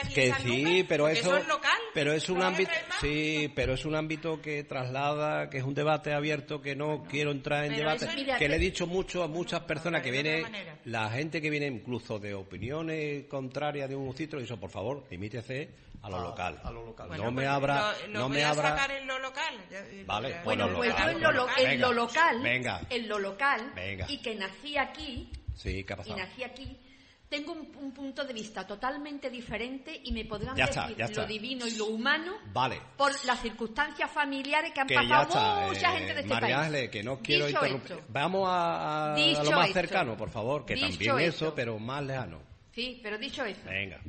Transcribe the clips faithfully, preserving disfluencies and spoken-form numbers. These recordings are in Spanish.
aquí que en San sí, Lucas, pero eso, eso es local. pero es un ¿No ámbito, es más? sí, pero es un ámbito que traslada, que es un debate abierto, que no Bueno, quiero entrar en pero debate, eso- mira, que te- le he dicho mucho a muchas personas que de otra vienen, manera. la gente que viene incluso de opiniones contrarias de un sitio, y eso, por favor, limítese a lo A- local. a lo local. Bueno, no me pues abra, lo, lo no voy me a abra. sacar en lo local. Ya- Vale, ya- Bueno, Bueno, pues local, yo en lo, lo- en venga. lo local, Venga. en lo local, Venga. y que nací aquí, Sí, ¿qué ha y pasado? nací aquí, tengo un, un punto de vista totalmente diferente y me podrán Ya está, decir ya está. lo divino y lo humano Vale. por las circunstancias familiares que han Que ya pasado está, mucha eh, gente de este María país. Ángeles, que no quiero Dicho interrumpir. esto, Vamos a, a Dicho lo más esto. cercano, por favor, que Dicho también eso, esto. pero más lejano. sí, pero dicho eso, Venga.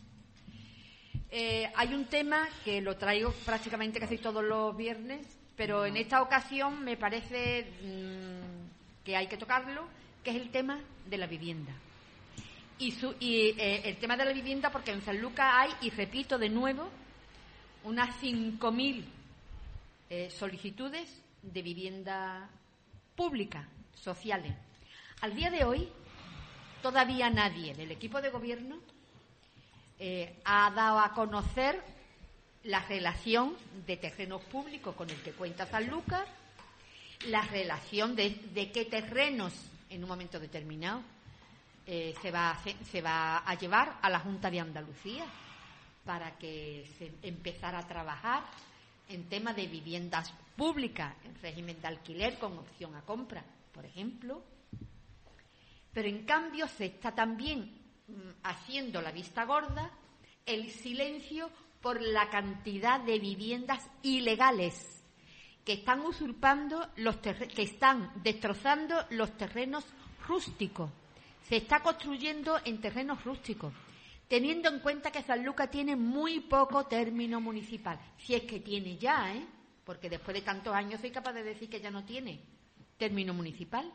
eh, hay un tema que lo traigo prácticamente casi todos los viernes, pero en esta ocasión me parece mm, que hay que tocarlo, que es el tema de la vivienda. Y, su, y eh, el tema de la vivienda, porque en San Lucas hay, y repito de nuevo, unas cinco mil eh, solicitudes de vivienda pública, sociales. Al día de hoy, todavía nadie del equipo de gobierno eh, ha dado a conocer la relación de terrenos públicos con el que cuenta San Lucas, la relación de, de qué terrenos en un momento determinado eh, se, va a hacer, se va a llevar a la Junta de Andalucía para que se empezara a trabajar en temas de viviendas públicas en régimen de alquiler con opción a compra, por ejemplo. Pero en cambio se está también mm, haciendo la vista gorda, el silencio por la cantidad de viviendas ilegales que están usurpando los terre- que están destrozando los terrenos rústicos. Se está construyendo en terrenos rústicos, teniendo en cuenta que San Lucas tiene muy poco término municipal, si es que tiene ya, ¿eh? Porque después de tantos años soy capaz de decir que ya no tiene término municipal.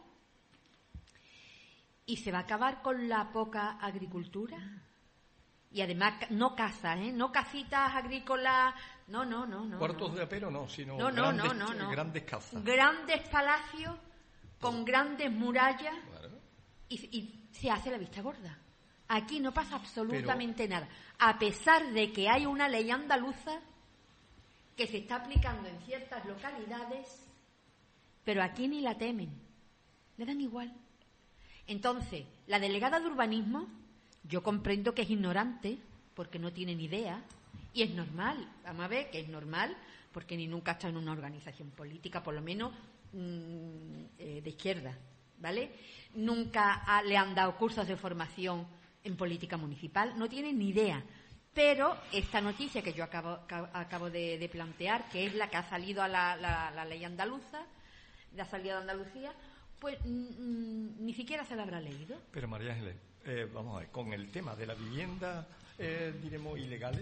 Y se va a acabar con la poca agricultura. Y además, no casas, ¿eh? No casitas agrícolas, no, no, no. no Cuartos no. de apero no, sino No, no, grandes, no, no, no. grandes casas. Grandes palacios con grandes murallas Claro. y, y se hace la vista gorda. Aquí no pasa absolutamente nada. A pesar de que hay una ley andaluza que se está aplicando en ciertas localidades, pero aquí ni la temen. Le dan igual. Entonces, la delegada de urbanismo, yo comprendo que es ignorante, porque no tiene ni idea, y es normal. Vamos a ver que es normal, porque ni nunca ha estado en una organización política, por lo menos mmm, eh, de izquierda, ¿vale? Nunca ha, le han dado cursos de formación en política municipal, no tiene ni idea. Pero esta noticia que yo acabo, acabo de, de plantear, que es la que ha salido a la, la, la ley andaluza, la salida de Andalucía, pues mm, ni siquiera se la habrá leído. Pero María Ángeles, eh, vamos a ver, con el tema de la vivienda, eh, diremos, ilegales,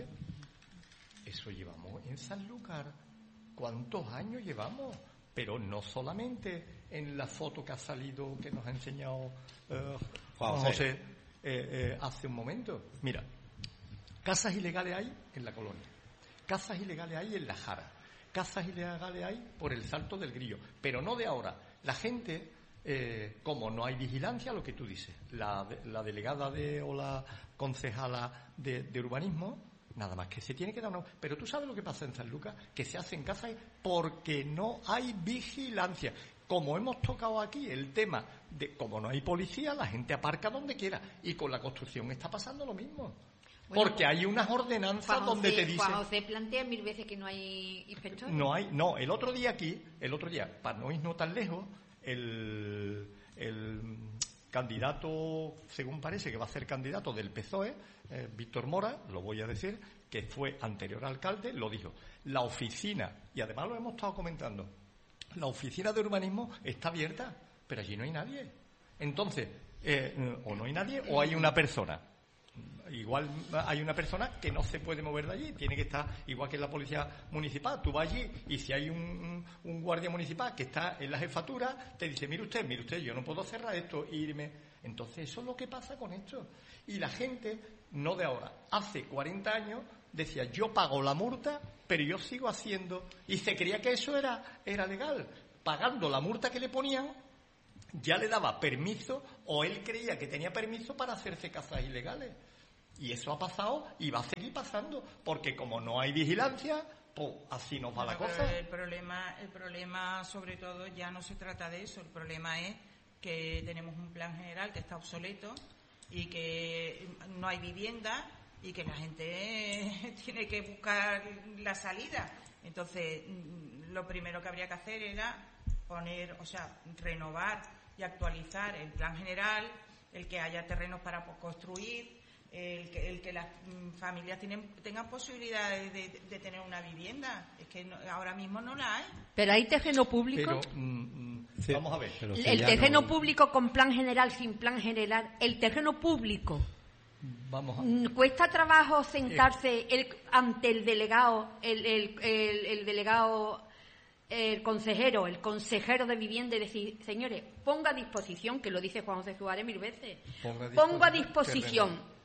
eso llevamos en Sanlúcar. ¿Cuántos años llevamos? Pero no solamente en la foto que ha salido, que nos ha enseñado eh, Juan José, José eh, eh, hace un momento. Mira, casas ilegales hay en la Colonia, casas ilegales hay en la Jara, casas ilegales hay por el Salto del Grillo, pero no de ahora. La gente, eh, como no hay vigilancia, lo que tú dices, la, la delegada de o la concejala de, de urbanismo, nada más que se tiene que dar una... Pero tú sabes lo que pasa en San Lucas, que se hacen casas porque no hay vigilancia. Como hemos tocado aquí el tema de como no hay policía, la gente aparca donde quiera, y con la construcción está pasando lo mismo. Bueno, porque hay unas ordenanzas Juan donde José, te dicen... Juan José plantea mil veces que no hay inspectores. No hay, no, el otro día aquí, el otro día, para no irnos tan lejos, el, el candidato, según parece que va a ser candidato del P S O E, eh, Víctor Mora, lo voy a decir, que fue anterior alcalde, lo dijo. La oficina, y además lo hemos estado comentando, la oficina de urbanismo está abierta, pero allí no hay nadie. Entonces, eh, o no hay nadie o hay una persona. Igual hay una persona que no se puede mover de allí, tiene que estar igual que en la policía municipal. Tú vas allí y si hay un, un guardia municipal que está en la jefatura, te dice, mire usted, mire usted, yo no puedo cerrar esto e irme. Entonces eso es lo que pasa con esto. Y la gente, no de ahora, hace cuarenta años decía, yo pago la multa, pero yo sigo haciendo, y se creía que eso era, era legal. Pagando la multa que le ponían, ya le daba permiso, o él creía que tenía permiso para hacerse casas ilegales. Y eso ha pasado y va a seguir pasando, porque como no hay vigilancia, pues así nos va Bueno, la pero cosa. El problema, el problema, sobre todo, ya no se trata de eso. El problema es que tenemos un plan general que está obsoleto y que no hay vivienda y que la gente tiene que buscar la salida. Entonces, lo primero que habría que hacer era poner, o sea, renovar y actualizar el plan general, el que haya terrenos para construir, el que, el que las familias tienen, tengan posibilidades de, de, de tener una vivienda. Es que no, ahora mismo no la hay. Pero hay terreno público. Pero, mm, mm, sí, vamos a ver. Pero el si ya terreno no- público con plan general, sin plan general. El terreno público. Vamos a Mm, Cuesta trabajo sentarse el, ante el delegado, el, el, el, el delegado, el consejero, el consejero de vivienda y decir, señores, ponga a disposición, que lo dice Juan José Suárez mil veces, Ponga a pongo a disposición disposición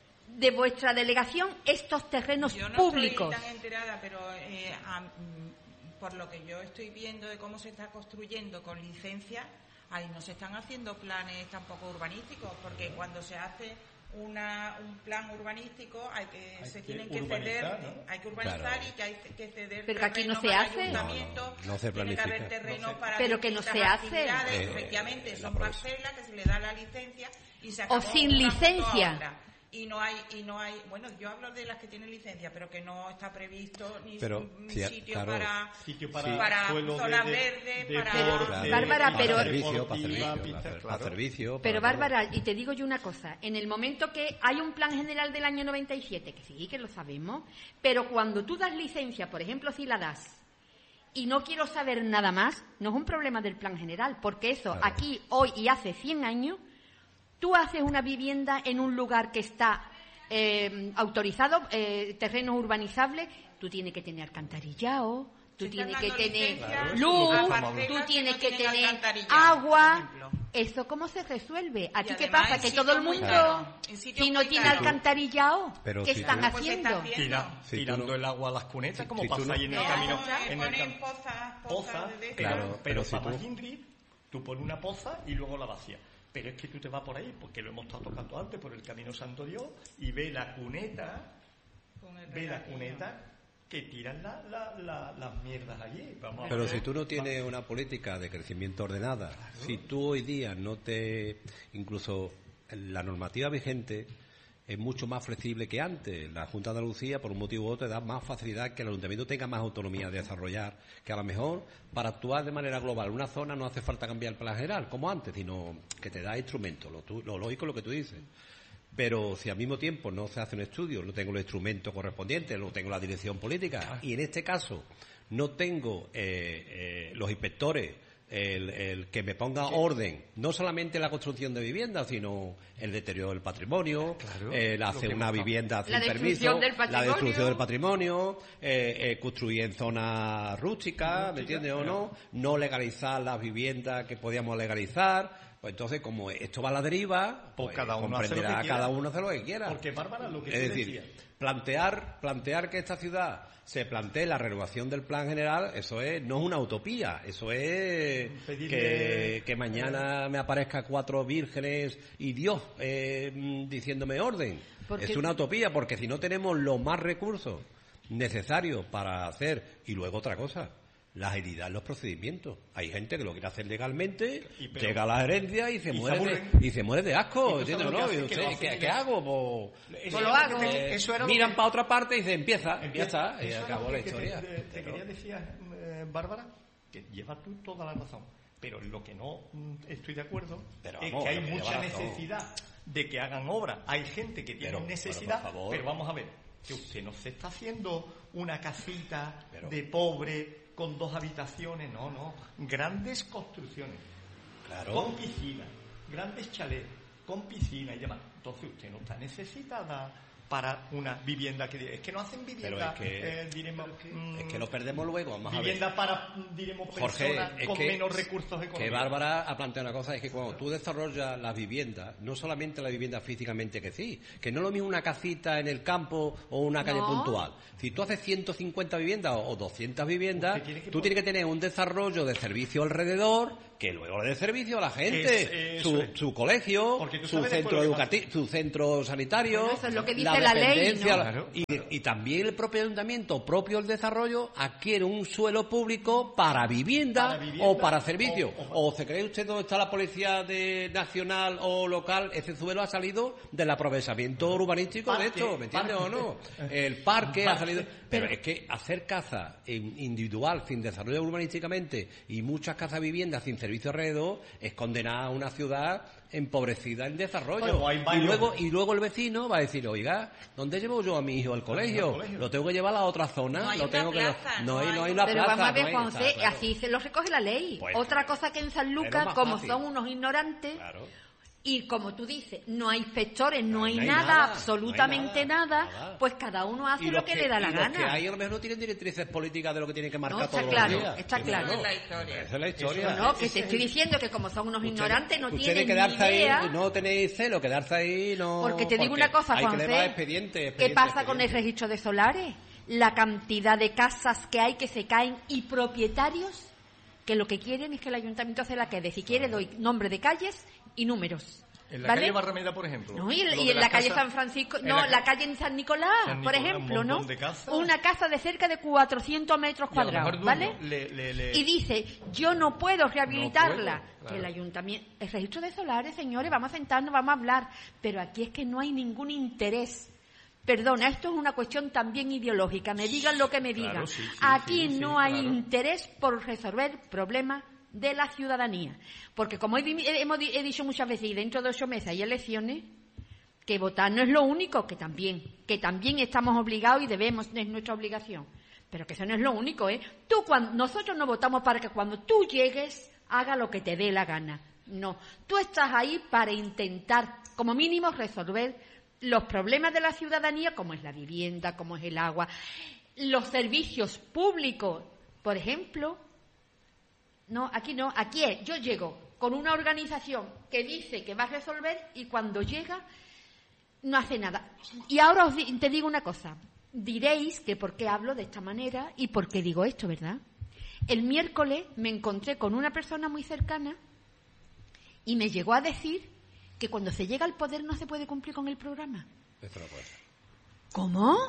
de vuestra delegación estos terrenos Yo no públicos. estoy tan enterada, pero eh, a- mm, por lo que yo estoy viendo de cómo se está construyendo con licencia, ahí no se están haciendo planes tampoco urbanísticos, porque cuando se hace una, un plan urbanístico hay que Hay se que tienen que urbanizar, ceder, ¿no? hay que urbanizar Claro. y que hay que ceder Pero que aquí no terrenos se al hace. ayuntamiento, No, no, no se tiene que haber planifica. terrenos No se- para Pero que no distintas se hace. actividades, Eh, efectivamente, la son prueba. parcelas que se le da la licencia y se acabó sin una punto a licencia. otra. Y no hay, y no hay, bueno, yo hablo de las que tienen licencia, pero que no está previsto ni Pero, un sí, sitio claro. para, Sitio para, para suelo de- zonas de- verdes, de para... deporte, Claro. Bárbara, pista pero- Para servicio, para deportiva, servicio, pista, para, claro. para servicio. Pero para todo. Bárbara, y te digo yo una cosa, en el momento que hay un plan general del año noventa y siete, que sí, que lo sabemos, pero cuando tú das licencia, por ejemplo, si la das, y no quiero saber nada más, no es un problema del plan general, porque eso Claro. aquí, hoy y hace cien años, tú haces una vivienda en un lugar que está eh, autorizado, eh, terrenos urbanizables, tú tienes que tener alcantarillado, tú Se están tienes que dando tener licencias luz, a tú parcelas tienes que que no tienen tener alcantarillado, agua. por ejemplo. ¿Eso cómo se resuelve? Aquí, Y ¿qué además pasa? en Que sitios todo el muy mundo, caros, en sitios si no muy tiene caros. alcantarillado, Pero ¿qué si están tú- Pues se haciendo? está haciendo. Tira- Si tú tirando no- el agua a las cunetas, si- como si tú pasa no- ahí en el No, camino. No, en el ponen camino. pozas, pozas Poza, de- de- claro, Claro, pero, pero si para tú- más Ingrid, tú pones una poza y luego la vacías. Pero es que tú te vas por ahí, porque lo hemos estado tocando antes, por el Camino Santo Dios, y ve la cuneta, con el ve la regadío. cuneta que tiran la, la, la- las mierdas allí. Vamos a Pero ver. si tú no tienes una política de crecimiento ordenada, si tú hoy día no te... Incluso la normativa vigente es mucho más flexible que antes. La Junta de Andalucía, por un motivo u otro, da más facilidad que el ayuntamiento tenga más autonomía de desarrollar, que a lo mejor para actuar de manera global en una zona no hace falta cambiar el plan general, como antes, sino que te da instrumentos, lo, tú- lo lógico es lo que tú dices. Pero si al mismo tiempo no se hace un estudio, no tengo los instrumentos correspondientes, no tengo la dirección política, y en este caso no tengo eh, eh, los inspectores, el, el que me ponga orden, no solamente la construcción de viviendas, sino el deterioro del patrimonio, Claro, el lo hacer que una hemos- vivienda sin La destrucción permiso, del la patrimonio. destrucción del patrimonio, eh, eh, construir en zonas rústicas, ¿me entiendes o no? No legalizar las viviendas que podíamos legalizar. Pues entonces, como esto va a la deriva, Pues pues cada uno hace lo que comprenderá, quiera. cada uno hace lo que quiera. Porque, Bárbara, lo que es tú decir, decías. plantear, plantear que esta ciudad se plantee la renovación del plan general, eso es, no es una utopía, eso es Pedirle- que, que mañana me aparezca cuatro vírgenes y Dios eh, mm, diciéndome orden. Porque- Es una utopía, porque si no tenemos los más recursos necesarios para hacer, y luego otra cosa, la agilidad en los procedimientos. Hay gente que lo quiere hacer legalmente, Y pero- llega a la herencia y se y se muere de, aburren. y se muere de asco, ¿Y tú ¿entiendes o sabes lo no? que Y hace? Que usted, lo hace ¿qué, legal. qué hago? Pues, Eso Pues lo era hago. que te- eh, eso era lo miran que- para otra parte y se empieza, ya Empieza- está, y eso era acabó lo la que te- historia. Te, te Pero- quería decir, eh, Bárbara, que llevas tú toda la razón, pero lo que no mm, estoy de acuerdo Pero es vamos, que hay lo que mucha lleva razón. necesidad de que hagan obra. Hay gente que tiene Pero, necesidad, pero, por favor. pero vamos a ver, que usted no se está haciendo una casita Pero- de pobre con dos habitaciones, no, no, grandes construcciones. Claro. Con piscina, grandes chalets, con piscina y demás. Entonces usted no está necesitada para una vivienda que es que no hacen vivienda es que, eh, diremos es que, mm, es que lo perdemos luego, vamos vivienda a ver. para diremos Jorge, personas con que, menos recursos económicos. Que Bárbara ha planteado una cosa, es que cuando tú desarrollas las viviendas, no solamente la vivienda físicamente que sí, que no es lo mismo una casita en el campo o una calle no. puntual. Si tú haces ciento cincuenta viviendas o doscientas viviendas, tiene que tú tienes que tener un desarrollo de servicio alrededor que luego le dé servicio a la gente, es, su, es. su colegio, su centro educativo, su centro sanitario, bueno, eso es lo que dice la, la ley, dependencia, ¿no? Claro. y, y también el propio ayuntamiento, propio el desarrollo, adquiere un suelo público para vivienda, Para vivienda o para servicio. o- o- O, se cree usted dónde está la policía de nacional o local, ese suelo ha salido del aprovechamiento urbanístico de Parque, esto, ¿me entiendes o parque. no? El parque ha Parque. salido... Pero es que hacer casa en- individual sin desarrollo urbanísticamente y muchas casas viviendas sin servicio alrededor es condenar a una ciudad empobrecida en desarrollo. Como hay Y varios- luego y luego el vecino va a decir, oiga, ¿dónde llevo yo a mi hijo al colegio? colegio. Lo tengo que llevar a la otra zona. No hay lo una tengo que plaza, no, no hay, hay no hay una- una Pero plaza. vamos a ver, no hay- Juanse, está, claro. así se lo recoge la ley. Pues, Otra cosa que en San pero Lucas, más como fácil. son unos ignorantes, Claro. y como tú dices, no hay inspectores, no hay, No hay nada, nada, absolutamente no hay nada, nada, nada. pues cada uno hace Y lo los que, le da la y los gana. que hay a lo mejor no tienen directrices políticas de lo que tienen que marcar No, está todos claro, los días. está Eso claro. no. Esa es la historia. Esa es la historia. No, que Ese te es estoy el- diciendo que como son unos Ustedes- ignorantes, no ustedes tienen ni quedarse idea. ahí, no tenéis celo, quedarse ahí no... Porque te digo una cosa, hay que Juanfe, llevar expediente, ¿qué expediente, pasa con el expediente. registro de solares? La cantidad de casas que hay que se caen y propietarios que lo que quieren es que el ayuntamiento se la quede. Si quiere doy nombre de calles y números. En la ¿vale? calle Barrameda, por ejemplo. No, y, en- lo y de en las la calle casas- San Francisco, en no, la la, ca- calle en San Nicolás, San por Nicolás, ejemplo, un ¿no? montón de casas. Una casa de cerca de cuatrocientos metros y a lo cuadrados, mejor ¿vale? dueño le- le- le- Y dice, yo no puedo rehabilitarla. No puedo, claro. Que el ayuntamiento, el registro de solares, señores, vamos a sentarnos, vamos a hablar. Pero aquí es que no hay ningún interés. Perdona, esto es una cuestión también ideológica. Me digan lo que me Claro, digan. sí, sí, aquí sí, sí, no hay claro. interés por resolver problemas de la ciudadanía. Porque como he, di- hemos di- he dicho muchas veces, y dentro de ocho meses hay elecciones, que votar no es lo único, que también, que también estamos obligados y debemos, es nuestra obligación. Pero que eso no es lo único, ¿eh? Tú, cuando, nosotros no votamos para que cuando tú llegues haga lo que te dé la gana. No, tú estás ahí para intentar, como mínimo, resolver los problemas de la ciudadanía, como es la vivienda, como es el agua, los servicios públicos, por ejemplo. No, aquí no, aquí es, yo llego con una organización que dice que va a resolver y cuando llega no hace nada. Y ahora os di- te digo una cosa, diréis que por qué hablo de esta manera y por qué digo esto, ¿verdad? El miércoles me encontré con una persona muy cercana y me llegó a decir que cuando se llega al poder no se puede cumplir con el programa. Esto no puede ser. ¿Cómo?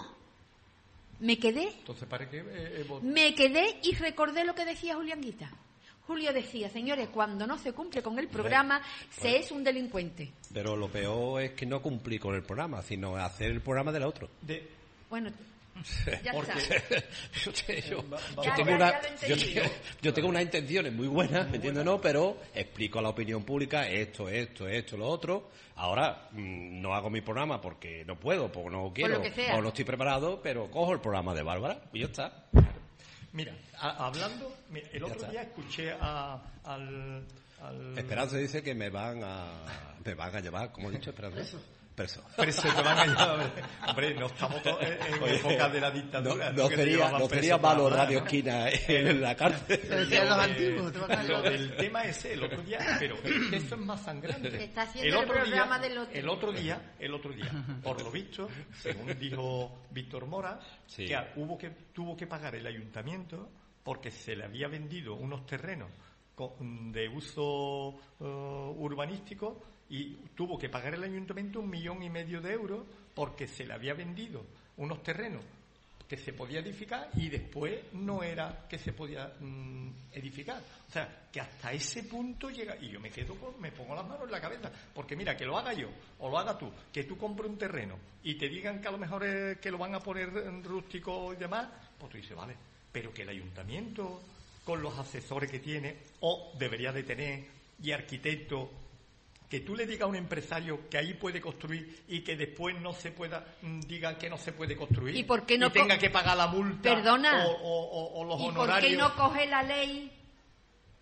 Me quedé Entonces, ¿para qué? eh, eh, vot- Me quedé y recordé lo que decía Julián Guita. Julio decía, señores, cuando no se cumple con el programa, se es un delincuente. Pero lo peor es que no cumplir con el programa, sino hacer el programa del otro. de- Bueno, ya Porque- está. yo, te- yo- Va- yo Ya, tengo ya, una- ya lo yo entendí. te- yo tengo unas intenciones muy buenas, ¿me entiendes? No, pero explico a la opinión pública esto, esto, esto, lo otro. Ahora mm, no hago mi programa porque no puedo, porque no quiero, lo que sea. o no estoy preparado, pero cojo el programa de Bárbara y ya está. Mira, a- hablando, mira, el otro está. día escuché a, al, al... Esperanza dice que me van a me van a llevar, como he dicho, Esperanza. Preso. Preso, te van a llevar. Hombre, no estamos todos en, en Oye, época de la No, dictadura. no que te sería, llevaban no preso sería para malo hablar, Radio ¿no? Esquina en la cárcel. Pero si eran los antiguos, te van a Lo llevar. del tema ese, el otro día, pero es que esto es más sangrante. Está haciendo el programa del otro. El otro día, el otro día, por lo visto, según dijo Víctor Mora, Sí. que hubo que tuvo que pagar el ayuntamiento porque se le había vendido unos terrenos con- de uso eh, urbanístico y tuvo que pagar el ayuntamiento un millón y medio de euros porque se le había vendido unos terrenos que se podía edificar y después no era que se podía mm, edificar. O sea, que hasta ese punto llega, y yo me quedo con, me pongo las manos en la cabeza, porque mira, que lo haga yo o lo haga tú, que tú compres un terreno y te digan que a lo mejor es, que lo van a poner en rústico y demás, pues tú dices, vale, pero que el ayuntamiento, con los asesores que tiene, o debería de tener, y arquitectos, que tú le digas a un empresario que ahí puede construir y que después no se pueda, mm, digan que no se puede construir ¿Y por qué no tenga co- que pagar la multa Perdona. o, o- o- o los ¿Y por honorarios. qué no coge la ley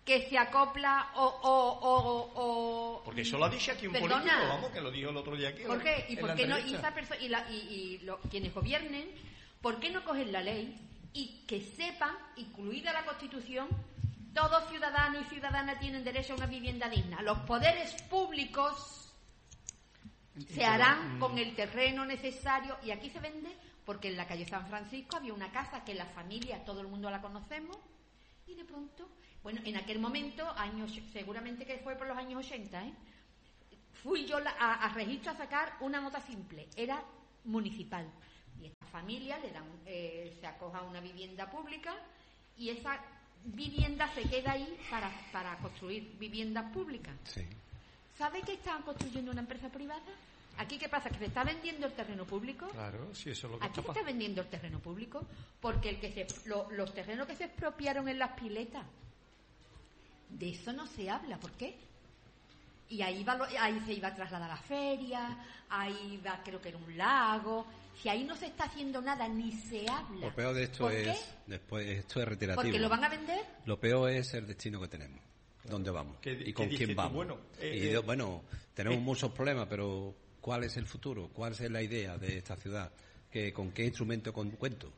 que se acopla o... o, o, o Porque eso lo ha dicho aquí un Perdona. político, vamos, que lo dijo el otro día aquí. ¿Por qué? ¿Y en por la qué no? Y, entrevista. esa perso- y, la- y, y lo- quienes gobiernen, ¿por qué no cogen la ley y que sepan, incluida la Constitución, todo ciudadano y ciudadana tienen derecho a una vivienda digna? Los poderes públicos se harán con el terreno necesario, y aquí se vende porque en la calle San Francisco había una casa que la familia, todo el mundo la conocemos, y de pronto, bueno, en aquel momento, años, seguramente que fue por los años ochenta, ¿eh? Fui yo la- a, a registro a sacar una nota simple, era municipal, y esta familia le dan, eh, se acoja a una vivienda pública y esa vivienda se queda ahí para, para construir viviendas públicas. Sí. ¿Sabe que estaban construyendo una empresa privada? Aquí, ¿qué pasa? ¿Que se está vendiendo el terreno público? Claro, sí, eso es lo que Aquí está se está pasando. vendiendo el terreno público porque el que se, lo- los terrenos que se expropiaron en las piletas, de eso no se habla. ¿Por qué? Y ahí, va lo- ahí se iba a trasladar la feria, ahí va, creo que era un lago. Si ahí no se está haciendo nada, ni se habla. Lo peor de esto ¿Por qué? es, después, esto es reiterativo. Porque lo van a vender. Lo peor es el destino que tenemos, dónde vamos ¿Qué- y qué con dices quién tú? vamos. Bueno, eh, y eh, yo- bueno, tenemos eh, muchos problemas, pero ¿cuál es el futuro? ¿Cuál es la idea de esta ciudad? ¿Qué, ¿Con qué instrumento con- cuento?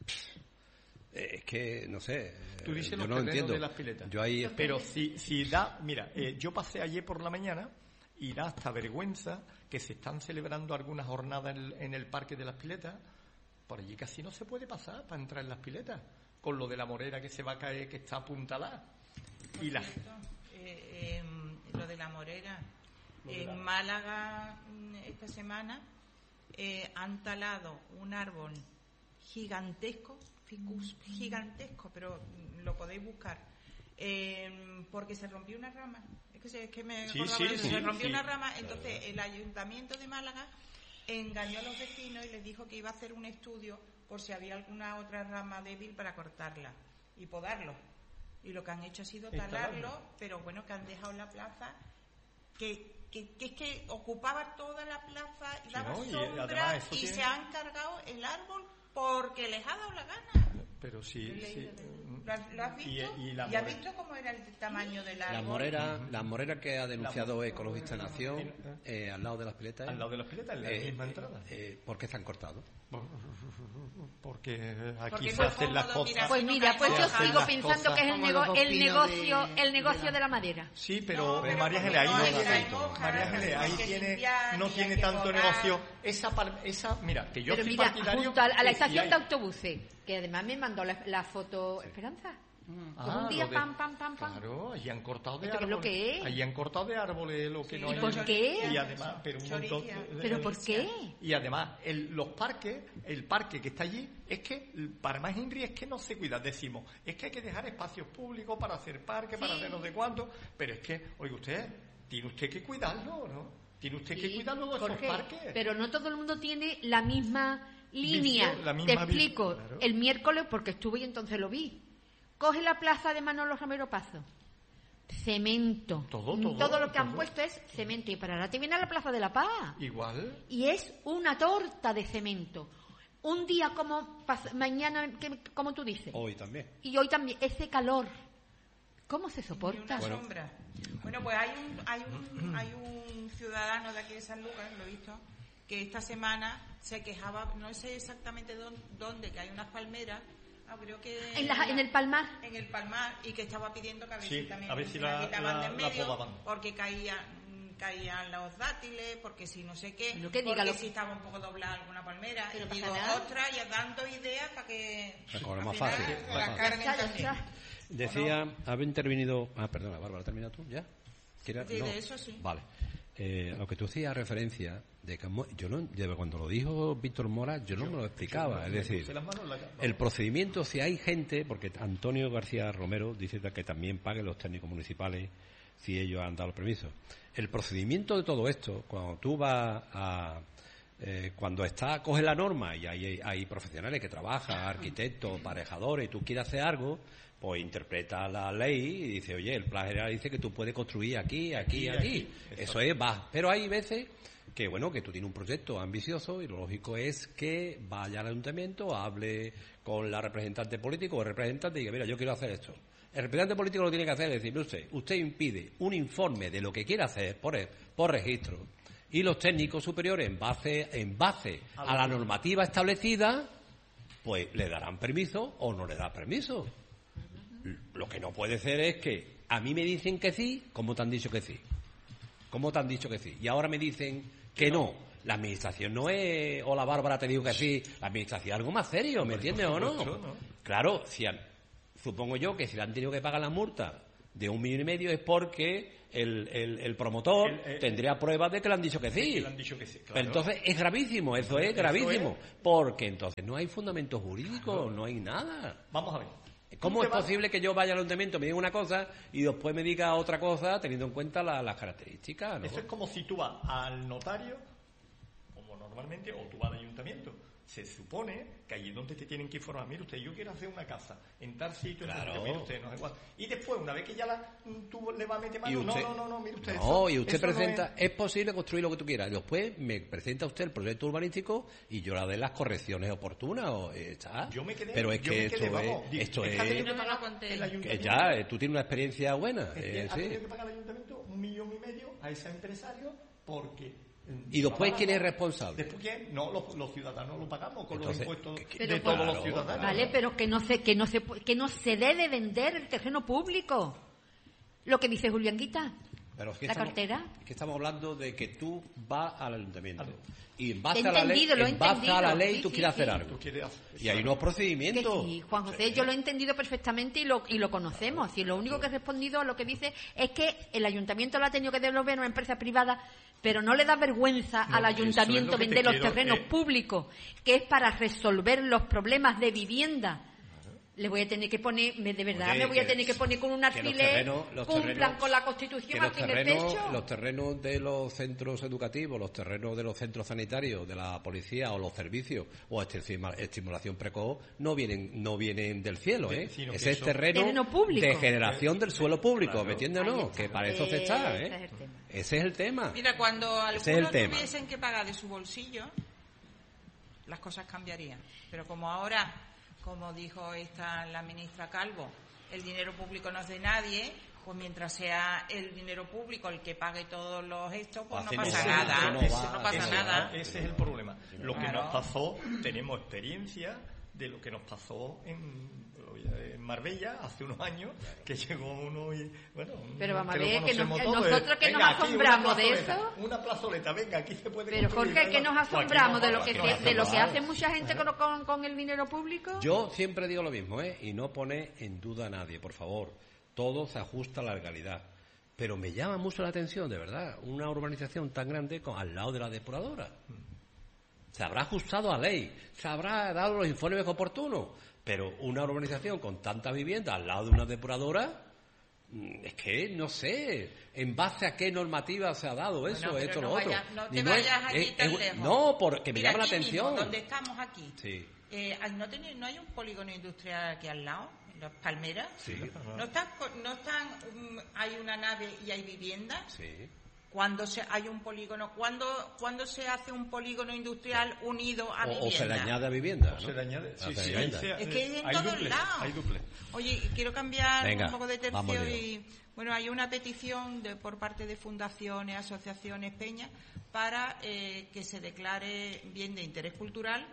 Eh, Es que, no sé, Tú dices yo los no terrenos entiendo. de las piletas. Yo ahí, Pero si, si da, mira, eh, yo pasé ayer por la mañana y da hasta vergüenza que se están celebrando algunas jornadas en el, en el Parque de las Piletas. Por allí casi no se puede pasar para entrar en las piletas, con lo de la morera que se va a caer, que está apuntalada. Por Y la, cierto, eh, em, lo de la morera. Lo de En la- Málaga, mm, esta semana, eh, han talado un árbol gigantesco, ficus gigantesco, pero mm, lo podéis buscar, em, porque se rompió una rama. Es que, se, es que me Sí, acordaba sí, de eso, sí, se rompió sí. una rama, entonces el Ayuntamiento de Málaga engañó a los vecinos y les dijo que iba a hacer un estudio por si había alguna otra rama débil para cortarla y podarlo. Y lo que han hecho ha sido talarlo, Instalarlo. pero bueno, que han dejado la plaza, que, que, que es que ocupaba toda la plaza, y Sí, daba ¿no? Y, sombra, además, eso y tiene- se han cargado el árbol porque les ha dado la gana. pero sí, Lo he sí, leído. mm, ¿Lo has, lo has y- visto? y la has more- visto cómo era el tamaño del árbol? la morera, la morera que ha denunciado mo- Ecologista Nación, eh, al lado de las piletas, al lado de las piletas, en la eh, misma entrada. eh, ¿por qué se han cortado? Porque aquí Porque se no es hacen las cómodo, cosas. mira, Pues si no mira, cae pues yo hoja. hacen sigo las pensando cosas que es el, como nego- los el opinos negocio, de- el negocio de la- de la madera. Sí, pero, No, pero María porque Ángeles, ahí no no hay tiene, caen hojas, María Ángeles, ahí hay que tiene, limpiar, no y tiene hay que tanto podar. negocio. Esa, par- esa, mira, que yo Pero soy mira, partidario. junto a, a la que estación si de hay- autobuses, que además me mandó la, la foto Esperanza. Ah, Pues un día lo de- pam, pam, pam, pam. Claro, allí han cortado de ¿Esto qué es árboles. lo que es? Allí han cortado de árboles lo que Sí, no ¿Y hay. por qué? Y además, pero un montón. Choricia. ¿Pero por qué? Y además, el- los parques, el parque que está allí, es que, para más Inri, es que no se cuida. Decimos, es que hay que dejar espacios públicos para hacer parques, para Sí. hacer no sé cuánto, pero es que, oiga usted, tiene usted que cuidarlo, ¿no? Tiene usted que Sí, cuidarlo de esos Jorge, parques. pero no todo el mundo tiene la misma línea. Visión, la Te misma vi- explico. claro. El miércoles, porque estuve y entonces lo vi. Coge la plaza de Manolo Romero Pazo. Cemento. Todo, todo, lo que han todo. puesto es cemento. Y para ahora te viene a la Plaza de la Paz. Igual, Y es una torta de cemento. Un día como pas- mañana, que- como tú dices. Hoy también. Y hoy también, ese calor. ¿Cómo se Ni soporta? una Bueno. sombra. Bueno, pues hay un, hay un hay un ciudadano de aquí de San Lucas, lo he visto, que esta semana se quejaba, no sé exactamente dónde, dónde que hay unas palmeras, ah, creo que En, la- en el Palmar. en el Palmar, y que estaba pidiendo que a ver Sí, si también a ver si se la- quitaban la- de en la medio, podaban. porque caían caían los dátiles, porque si no sé qué, Lo que diga, porque lo- si estaba un poco doblada alguna palmera, Pero y pasa digo, nada. otra, y dando ideas para que Mejor, al más final fácil, la más fácil. carne Ya está, ya también. está. Decía, había intervenido... Ah, perdona, Bárbara, ¿termina tú ya? ¿Quieres? Sí, No. de eso sí. Vale. Eh, lo que tú hacías referencia, de que mo- yo no, de- cuando lo dijo Víctor Mora, yo no me lo explicaba. Es decir, puse las manos en la cara. el procedimiento, si hay gente, porque Antonio García Romero dice que también paguen los técnicos municipales si ellos han dado los permisos. El procedimiento de todo esto, cuando tú vas a, Eh, cuando está, coge la norma y hay, hay profesionales que trabajan, arquitectos, aparejadores, y tú quieres hacer algo, pues interpreta la ley y dice, oye, el plan general dice que tú puedes construir aquí, aquí, aquí. aquí. Eso es, va. Pero hay veces que, bueno, que tú tienes un proyecto ambicioso y lo lógico es que vaya al ayuntamiento, hable con la representante político o el representante y diga, mira, yo quiero hacer esto. El representante político lo tiene que hacer es decir, usted, usted impide un informe de lo que quiere hacer por, por registro. Y los técnicos superiores, en base, en base a la normativa establecida, pues le darán permiso o no le darán permiso. Lo que no puede ser es que a mí me dicen que sí, ¿cómo te han dicho que sí? ¿Cómo te han dicho que sí? Y ahora me dicen que no. La administración no es, hola Bárbara, te digo que sí. La administración es algo más serio, ¿me entiendes o no? Claro, si han, supongo yo que si le han tenido que pagar la multa de un millón y medio es porque el, el, el promotor el, el, tendría pruebas de que le han dicho que sí. Le han dicho que sí, claro. Pero entonces es gravísimo, eso es gravísimo. Eso es... Porque entonces no hay fundamento jurídico, claro. No hay nada. Vamos a ver. ¿Cómo es posible que yo vaya al ayuntamiento, me diga una cosa y después me diga otra cosa teniendo en cuenta la, las características? ¿No? Eso es como si tú vas al notario, como normalmente, o tú vas al ayuntamiento. Se supone que allí es donde te tienen que informar. Mire usted, yo quiero hacer una casa en tal sitio, claro. En tal sitio, mire usted, no sé cuál. Y después, una vez que ya la, tú le vas a meter mano, usted, no, no, no, no, mire usted. No, eso, y usted eso presenta, no es... es posible construir lo que tú quieras. Y después me presenta usted el proyecto urbanístico y yo le doy las correcciones oportunas. O, está. Yo me quedé, Pero es que esto, quedé, es, vamos, esto es... es que pagar el ayuntamiento. Que ya, tú tienes una experiencia buena. Es que eh, ha sí. tenido que pagar el ayuntamiento un millón y medio a ese empresario porque... ¿Y después quién es responsable? Después quién, no, los, los ciudadanos lo pagamos con Entonces, los impuestos que, de pero, todos claro, los ciudadanos. Vale, pero que no se que no se que no se debe vender el terreno público. Lo que dice Julián Guita. Pero es que la estamos, cartera. Es que estamos hablando de que tú vas al ayuntamiento y en base He a la ley, entendido, en base a la ley sí, tú sí, quieres sí. hacer algo. Quieres hacer, y hay unos procedimientos. Que sí, Juan José, sí. Yo lo he entendido perfectamente y lo y lo conocemos. Y lo único que he respondido a lo que dice es que el ayuntamiento lo ha tenido que devolver a una empresa privada, pero no le da vergüenza no, al ayuntamiento es vender los quiero, terrenos eh... públicos, que es para resolver los problemas de vivienda. Le voy a tener que poner, de verdad, Oye, me voy a que, tener que poner con un alfiler, cumplan terrenos, con la Constitución aquí en el pecho. Los terrenos de los centros educativos, los terrenos de los centros sanitarios, de la policía o los servicios o estimulación precoz no vienen no vienen del cielo, ¿eh? Ese es terreno, terreno público. De generación del suelo público, claro. ¿me entiendes o no? Que para eso se está, ¿eh? Ese es el tema. Ese es el tema. Mira, cuando algunos es el tema. tuviesen que pagar de su bolsillo, las cosas cambiarían. Pero como ahora, como dijo esta la ministra Calvo, el dinero público no es de nadie, pues mientras sea el dinero público el que pague todos los estos, pues no pasa nada. No, va, no pasa ese, nada. Ese es el problema. Lo que claro. nos pasó, tenemos experiencia de lo que nos pasó en, en Marbella hace unos años, que llegó uno y, bueno... Pero vamos a que ver, que nos, todo, nosotros que venga, nos aquí, asombramos de eso... Una plazoleta, venga, aquí se puede... Pero Jorge, que nos asombramos de lo que, no, de lo que hace mucha gente con, con, con el dinero público. Yo siempre digo lo mismo, ¿eh? Y no pone en duda a nadie, por favor. Todo se ajusta a la legalidad. Pero me llama mucho la atención, de verdad, una urbanización tan grande con, al lado de la depuradora. Se habrá ajustado a ley, se habrá dado los informes oportunos, pero una urbanización con tantas viviendas al lado de una depuradora, es que no sé en base a qué normativa se ha dado eso, bueno, esto, no lo vaya, otro. No te no vayas es, aquí es, tan es, lejos. No, porque me Mira, llama la aquí atención. Mismo, donde estamos aquí, sí. eh, no, tiene, ¿no hay un polígono industrial aquí al lado? Las Palmeras. Sí. ¿No están, no están um, hay una nave y hay vivienda? Sí. Cuando se hay un polígono, ¿cuándo, ¿cuándo se hace un polígono industrial unido a o, vivienda? O se le añade a vivienda, ¿no? Se le añade, sí, sí, sí, vivienda. se, es que hay en hay todos duple, lados. Hay duple. Oye, quiero cambiar Venga, un poco de tercio vamos, y bueno, hay una petición de, por parte de fundaciones, asociaciones, peñas, para eh, que se declare bien de interés cultural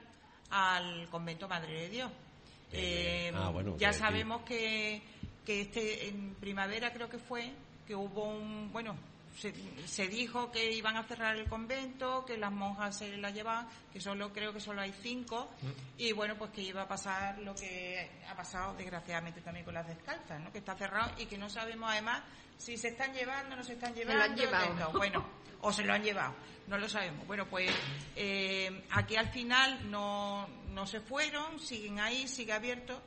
al convento Madre de Dios. Eh, ah, bueno, ya que, sabemos que, que este en primavera creo que fue que hubo un bueno se, se dijo que iban a cerrar el convento, que las monjas se las llevaban, que solo creo que solo hay cinco mm. y bueno pues que iba a pasar lo que ha pasado desgraciadamente también con las descalzas, ¿no? Que está cerrado y que no sabemos además si se están llevando, no se están llevando, se lo han llevado. No, bueno, o se lo han llevado, no lo sabemos. Bueno, pues eh, aquí al final no, no se fueron, siguen ahí, sigue abierto,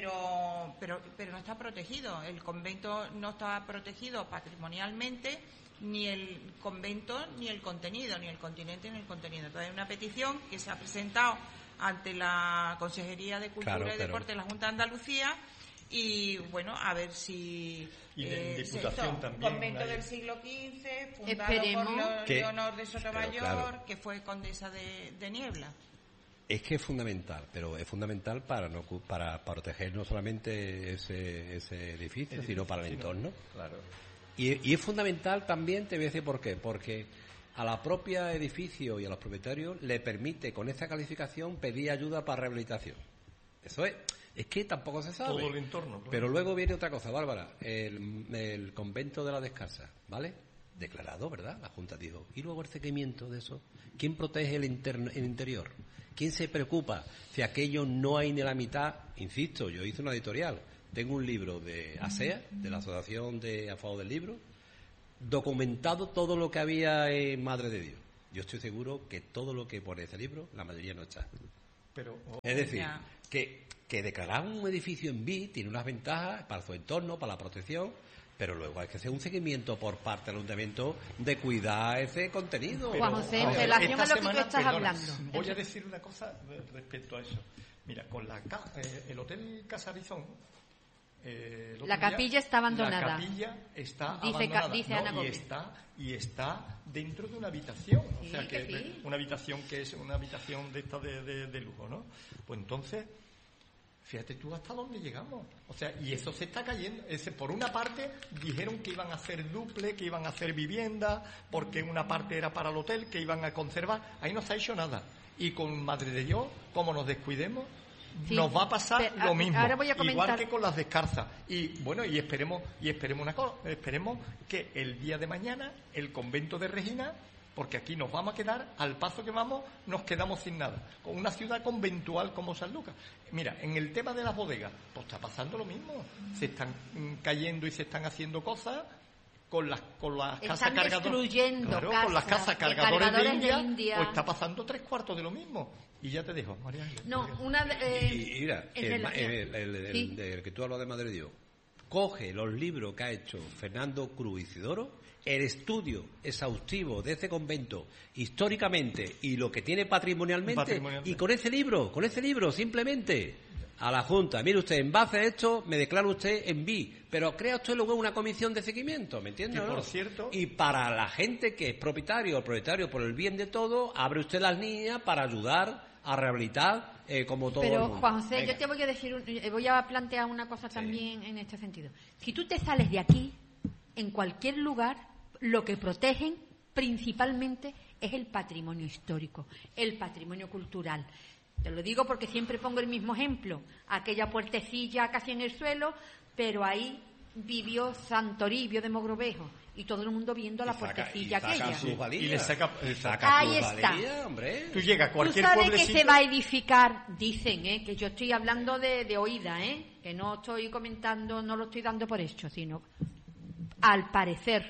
pero, pero, pero no está protegido. El convento no está protegido patrimonialmente ni el convento, ni el contenido, ni el continente, ni el contenido. Entonces, hay una petición que se ha presentado ante la Consejería de Cultura Claro, y pero... Deporte de la Junta de Andalucía y, bueno, a ver si... Y de eh, Diputación esto, también. Convento hay... del siglo quince, fundado Esperemos por Leo- que- Leonor de Sotomayor, claro. que fue condesa de, de Niebla. Es que es fundamental, pero es fundamental para no cu- para proteger no solamente ese, ese edificio, sino para el entorno. Claro. Y, y es fundamental también, te voy a decir por qué, porque a la propia edificio y a los propietarios le permite con esta calificación pedir ayuda para rehabilitación. Eso es, es que tampoco se sabe. Todo el entorno. Claro. Pero luego viene otra cosa, Bárbara, el, el convento de la Descalza, ¿vale? Declarado, ¿verdad? La Junta dijo. Y luego el seguimiento de eso. ¿Quién protege el, interno, el interior? ¿Quién se preocupa si aquello no hay ni la mitad? Insisto, yo hice una editorial. Tengo un libro de ASEA, de la Asociación de a favor del Libro, documentado todo lo que había en Madre de Dios. Yo estoy seguro que todo lo que pone ese libro, la mayoría no está. Pero, oh, Es decir, Ya. que, que declarar un edificio en B I tiene unas ventajas para su entorno, para la protección, pero luego hay que hacer un seguimiento por parte del ayuntamiento de cuidar ese contenido. Juan José, en vamos a ver, relación esta a lo que tú semana, estás perdona, hablando. Voy a decir una cosa respecto a eso. Mira, con la ca- eh, el Hotel Casarizón. eh, el otro La día, capilla está abandonada. La capilla está Dice abandonada. Ca- dice ¿no? Ana y Gómez. está y está dentro de una habitación. Sí, o sea que, que sí. una habitación que es una habitación de esta de, de, de lujo, ¿no? Pues entonces. Fíjate tú hasta dónde llegamos. O sea, y eso se está cayendo. Ese, por una parte, dijeron que iban a hacer duple, que iban a hacer vivienda, porque una parte era para el hotel, que iban a conservar. Ahí no se ha hecho nada. Y con Madre de Dios, como nos descuidemos, Sí, nos va a pasar pero, lo mismo. ahora voy a comentar- Igual que con las descarzas. Y bueno, y esperemos, y esperemos una cosa, esperemos que el día de mañana el convento de Regina, porque aquí nos vamos a quedar, al paso que vamos, nos quedamos sin nada. Con una ciudad conventual como San Lucas. Mira, en el tema de las bodegas, pues está pasando lo mismo. Se están mm, cayendo y se están haciendo cosas con las con las Están casas cargadoras. destruyendo Claro, casas con las casas de cargadores de cargadores de India, India. pues está pasando tres cuartos de lo mismo. Y ya te dejo, María Ángeles. No, una de- eh, Y, y mira, en el, ma- relación- el- el- el- Sí. del que tú hablas de Madre de Dios, coge los libros que ha hecho Fernando Cruz Isidoro, el estudio exhaustivo de ese convento históricamente y lo que tiene patrimonialmente, Patrimonialmente. y con ese libro, con ese libro, simplemente a la Junta, mire usted, en base a esto me declara usted en B I, pero crea usted luego una comisión de seguimiento, ¿me entiende? Que, o no? por cierto- Y para la gente que es propietario o propietario por el bien de todo, abre usted las líneas para ayudar a rehabilitar eh, como todo el Pero, mundo. Juan José, Venga. yo te voy a decir, un- eh, voy a plantear una cosa también en este sentido. Si tú te sales de aquí, en cualquier lugar, lo que protegen principalmente es el patrimonio histórico, el patrimonio cultural. Te lo digo porque siempre pongo el mismo ejemplo. Aquella puertecilla casi en el suelo, pero ahí vivió Santoribio de Mogrovejo y todo el mundo viendo la Y saca- puertecilla y saca aquella. sus valías. Y le saca- Y le saca Ahí sus está. valías, hombre. Tú llegas a Tú cualquier sabes que pueblecito. se va a edificar, dicen, ¿eh? Que yo estoy hablando de, de oída, ¿eh? Que no estoy comentando, no lo estoy dando por hecho, sino al parecer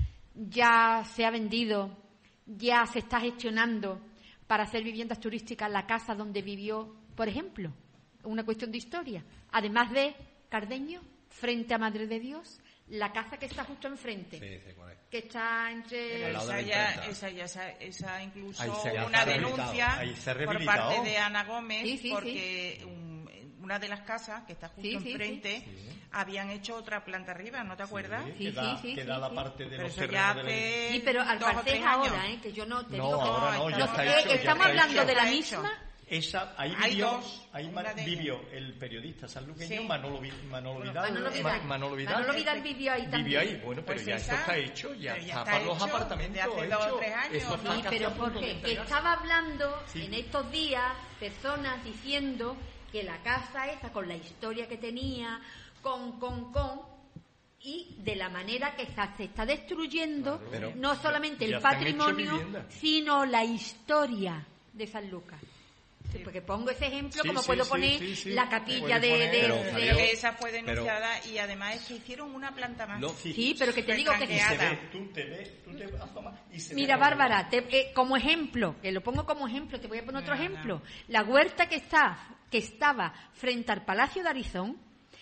ya se ha vendido, ya se está gestionando para hacer viviendas turísticas la casa donde vivió, por ejemplo, una cuestión de historia. Además de Cardeño, frente a Madre de Dios, la casa que está justo enfrente, Sí, sí, cuál es. que está entre... Pero Al lado de esa la ya, imprenta. esa ya, esa, esa incluso Ahí se ha una rehabilitado, denuncia ahí se ha por rehabilitado. parte de Ana Gómez Sí, sí, porque un- una de las casas que está justo Sí, sí, enfrente sí. habían hecho otra planta arriba, ¿no te acuerdas? Sí, Sí, que da, sí, sí, que sí, da la sí. parte de Pero los eso ya terrenos de la- hace Sí, pero al dos o parecer tres ahora, años. ¿eh? Que yo no te No, digo que ahora no, ya no, está eh, hecho, ya estamos está hablando hecho. de la Está hecho. misma. Esa, ahí Hay vivió, dos, ahí una ma- de ellas. vivió el periodista sanluqueño Sí. Manolo, Vi- Manolo Bueno, Vidal. Manolo Ma- Vidal. Manolo Vidal. Manolo Vidal vivió ahí también. Vivió ahí, bueno, pero Pues ya esa- eso está hecho, ya, pero ya está está para los hecho, apartamentos desde hace dos o hecho. tres años, Eso está ¿no? Sí, casi pero a punto de porque que entregarse. estaba hablando Sí. en estos días personas diciendo que la casa esa, con la historia que tenía, con, con, con, y de la manera que está- se está destruyendo Claro. Pero- no solamente ya el están hechas patrimonio, viviendas. sino la historia de San Lucas. Sí, porque pongo ese ejemplo, Sí, como sí, puedo sí, poner sí, sí. la capilla Puede de, poner- de- Pero, de- Javier, Que esa fue Pero- denunciada y además es que hicieron una planta más. No, Sí, pero que te digo que Y se Franqueada. ve, tú te ves, tú te asomas y se Mira, ve. Bárbara, te- eh, como ejemplo, que lo pongo como ejemplo, te voy a poner otro No, no. ejemplo. La huerta que está, que estaba frente al Palacio de Arizón,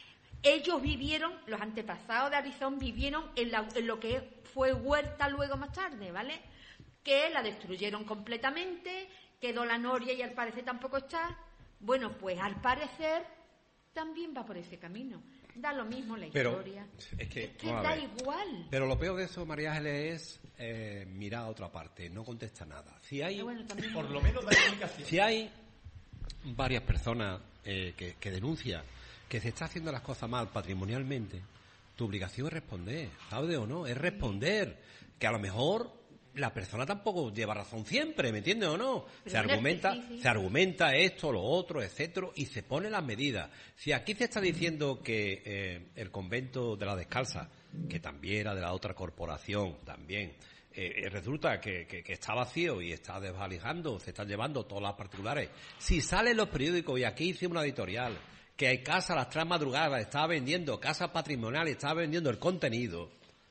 ellos vivieron, los antepasados de Arizón vivieron en, la, en lo que fue Huerta luego más tarde, ¿vale? Que la destruyeron completamente, quedó la noria y al parecer tampoco está. Bueno, pues al parecer también va por ese camino. Da lo mismo la Pero, historia. Es que, es que da ver. igual. Pero lo peor de eso, María Ángeles, es eh, mirar a otra parte, no contesta nada. Si hay, Bueno, también... Por lo menos da explicación. si hay varias personas eh, que, que denuncian que se está haciendo las cosas mal patrimonialmente, tu obligación es responder, ¿sabes o no? Es responder, que a lo mejor la persona tampoco lleva razón siempre, ¿me entiendes o no? Pero se bueno, argumenta, sí, sí. se argumenta esto, lo otro, etcétera, y se ponen las medidas. Si aquí se está diciendo que eh, el convento de la Descalza, que también era de la otra corporación, también, eh, resulta que, que, que está vacío y está desvalijando, se están llevando todas las particulares. Si salen los periódicos, y aquí hice una editorial, que hay casas a las tres madrugadas, estaba vendiendo casas patrimoniales, estaba vendiendo el contenido,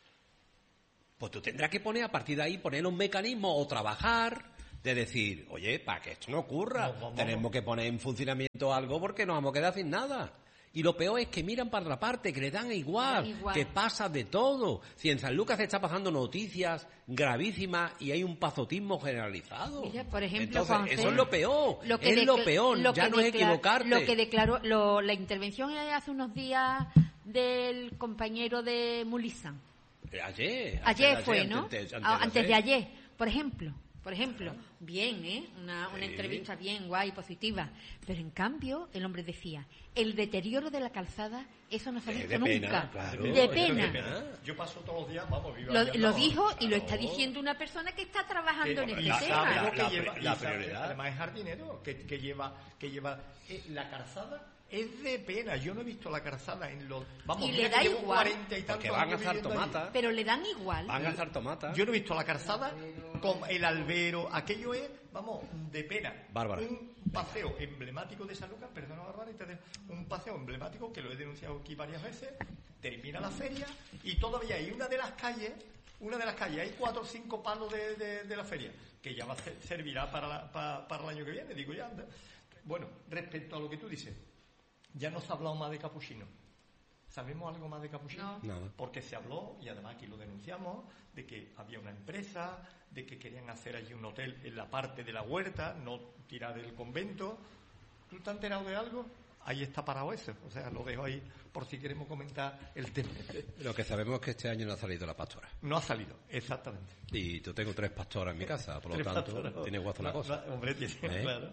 pues tú tendrás que poner a partir de ahí, poner un mecanismo o trabajar de decir, oye, para que esto no ocurra, No, vamos, tenemos vamos. que poner en funcionamiento algo porque nos vamos a quedar sin nada. Y lo peor es que miran para otra parte, que le dan igual, Le dan igual. que pasa de todo. Si en San Lucas se está pasando noticias gravísimas y hay un pazotismo generalizado. Mira, por ejemplo, Entonces, Juanfe, eso es lo peor, Lo que es lo decla- peor, lo ya que no es declar- equivocarte. Lo que declaró, lo- la intervención hace unos días del compañero de Mulizán. Eh, Ayer, Ayer de fue, antes- ¿no? antes- antes Ah, de Antes de ayer. ayer, por ejemplo. Por ejemplo, bien, ¿eh? Una, una Sí. entrevista bien, guay, positiva. Pero en cambio, el hombre decía, el deterioro de la calzada, eso no se ha Eh, visto de nunca. pena, claro. De Eso pena. de pena. Yo paso todos los días, vamos, vivo Lo, aquí al lo lado. dijo y lo está Claro. diciendo una persona que está trabajando en Que- este y sabe tema. lo que La- lleva, la y sabe- prioridad. además es jardinero, que, que lleva, que lleva eh, la calzada es de pena. Yo no he visto la calzada en los, vamos, Y mira le que da llevo igual. cuarenta y tantos Porque van a años hacer viviendo allí. tomata, Pero le dan igual. van a hacer tomata. Yo no he visto la calzada con el albero, aquello es, vamos, de pena. Bárbara. Un paseo emblemático de San Lucas, perdona Bárbara, y te dejo, un paseo emblemático que lo he denunciado aquí varias veces, termina la feria y todavía hay una de las calles, una de las calles, hay cuatro o cinco palos de, de- de la feria, que ya va a ser- servirá para, la- pa- para el año que viene, digo ya. anda. Bueno, respecto a lo que tú dices, ya no se ha hablado más de Capuchino. ¿Sabemos algo más de Capuchino? No. Nada. Porque se habló, y además aquí lo denunciamos, de que había una empresa, de que querían hacer allí un hotel en la parte de la huerta, no tirar del convento. ¿Tú te has enterado de algo? Ahí está parado eso. O sea, lo dejo ahí por si queremos comentar el tema. Lo que sabemos es que este año no ha salido la pastora. No ha salido, exactamente. Y yo tengo tres pastoras en mi casa, por lo Tres tanto, pastoras. tiene guazo la No, cosa. no, hombre, tiene, ¿Eh? claro.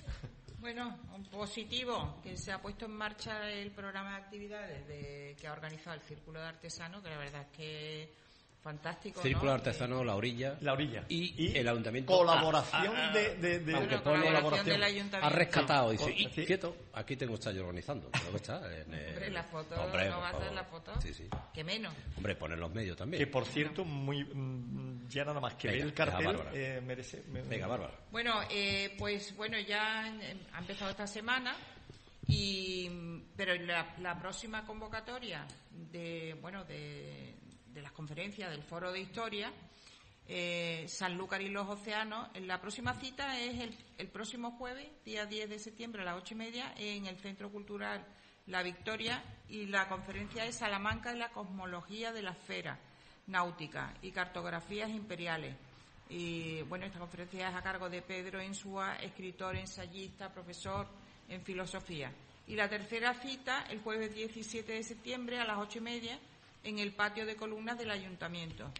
Bueno, un positivo, que se ha puesto en marcha el programa de actividades de, que ha organizado el Círculo de Artesanos, que la verdad es que fantástico, Círculo ¿no? Artesano, La Orilla. La orilla. Y el ayuntamiento- Colaboración Ah, ah, ah. de, de, de- Aunque Bueno, pone colaboración colaboración, del ayuntamiento. ha rescatado y Sí. dice, y Sí. quieto, aquí tengo que estar yo organizando. Creo que está en el- Hombre, la foto, Hombre, ¿no por va a hacer favor. la foto? Sí, sí. Que menos. Hombre, poner los medios Que también. por cierto, muy mm, ya nada más que Venga, ver el deja, cartel Bárbara. eh, merece. me- Venga, Bárbara. Bueno, eh, pues bueno, ya eh, ha empezado esta semana, y pero la, la próxima convocatoria de bueno de, de las conferencias del Foro de Historia, eh, Sanlúcar y los Océanos, la próxima cita es el, el próximo jueves, día diez de septiembre a las ocho y media, en el Centro Cultural La Victoria, y la conferencia es Salamanca y la cosmología de la esfera náutica y cartografías imperiales. Y bueno, esta conferencia es a cargo de Pedro Insúa, escritor, ensayista, profesor en filosofía. Y la tercera cita, el jueves diecisiete de septiembre a las ocho y media, en el patio de columnas del Ayuntamiento.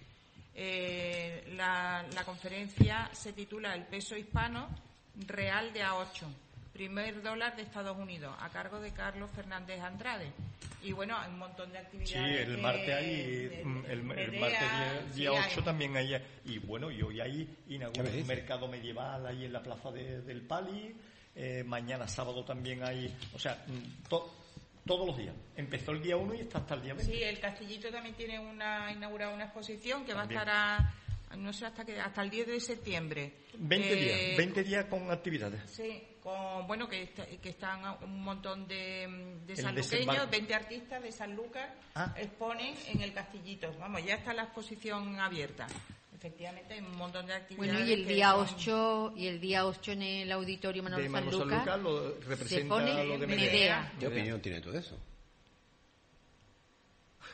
Eh, la, la conferencia se titula El peso hispano real de A ocho, primer dólar de Estados Unidos, a cargo de Carlos Fernández Andrade. Y bueno, hay un montón de Sí, actividades. el que- martes hay, de- mm, el, el Medea, martes día, sí, día hay ocho también hay, y bueno, y hoy hay ¿Qué inaugura me un dices? mercado medieval ahí en la plaza de- del Pali, eh, mañana sábado también hay, o sea, mm, to- todos los días. Empezó el día uno y está hasta el día veinte. Sí, el Castillito también tiene una inaugurada una exposición que También. va a estar a, no sé hasta que hasta el diez de septiembre. veinte Eh, días, veinte días con actividades. Sí, con bueno que, está- que están un montón de, de El sanluqueños, desembarco. veinte artistas de Sanlúcar Ah. exponen en el Castillito. Vamos, ya está la exposición abierta. Efectivamente, hay un montón de actividades. Bueno, y el que día son- ocho y el día ocho en el auditorio Manuel De Manuel Sanlúcar Sanlúcar lo se representa pone lo de Medea. Medea. ¿Qué opinión tiene tú de eso?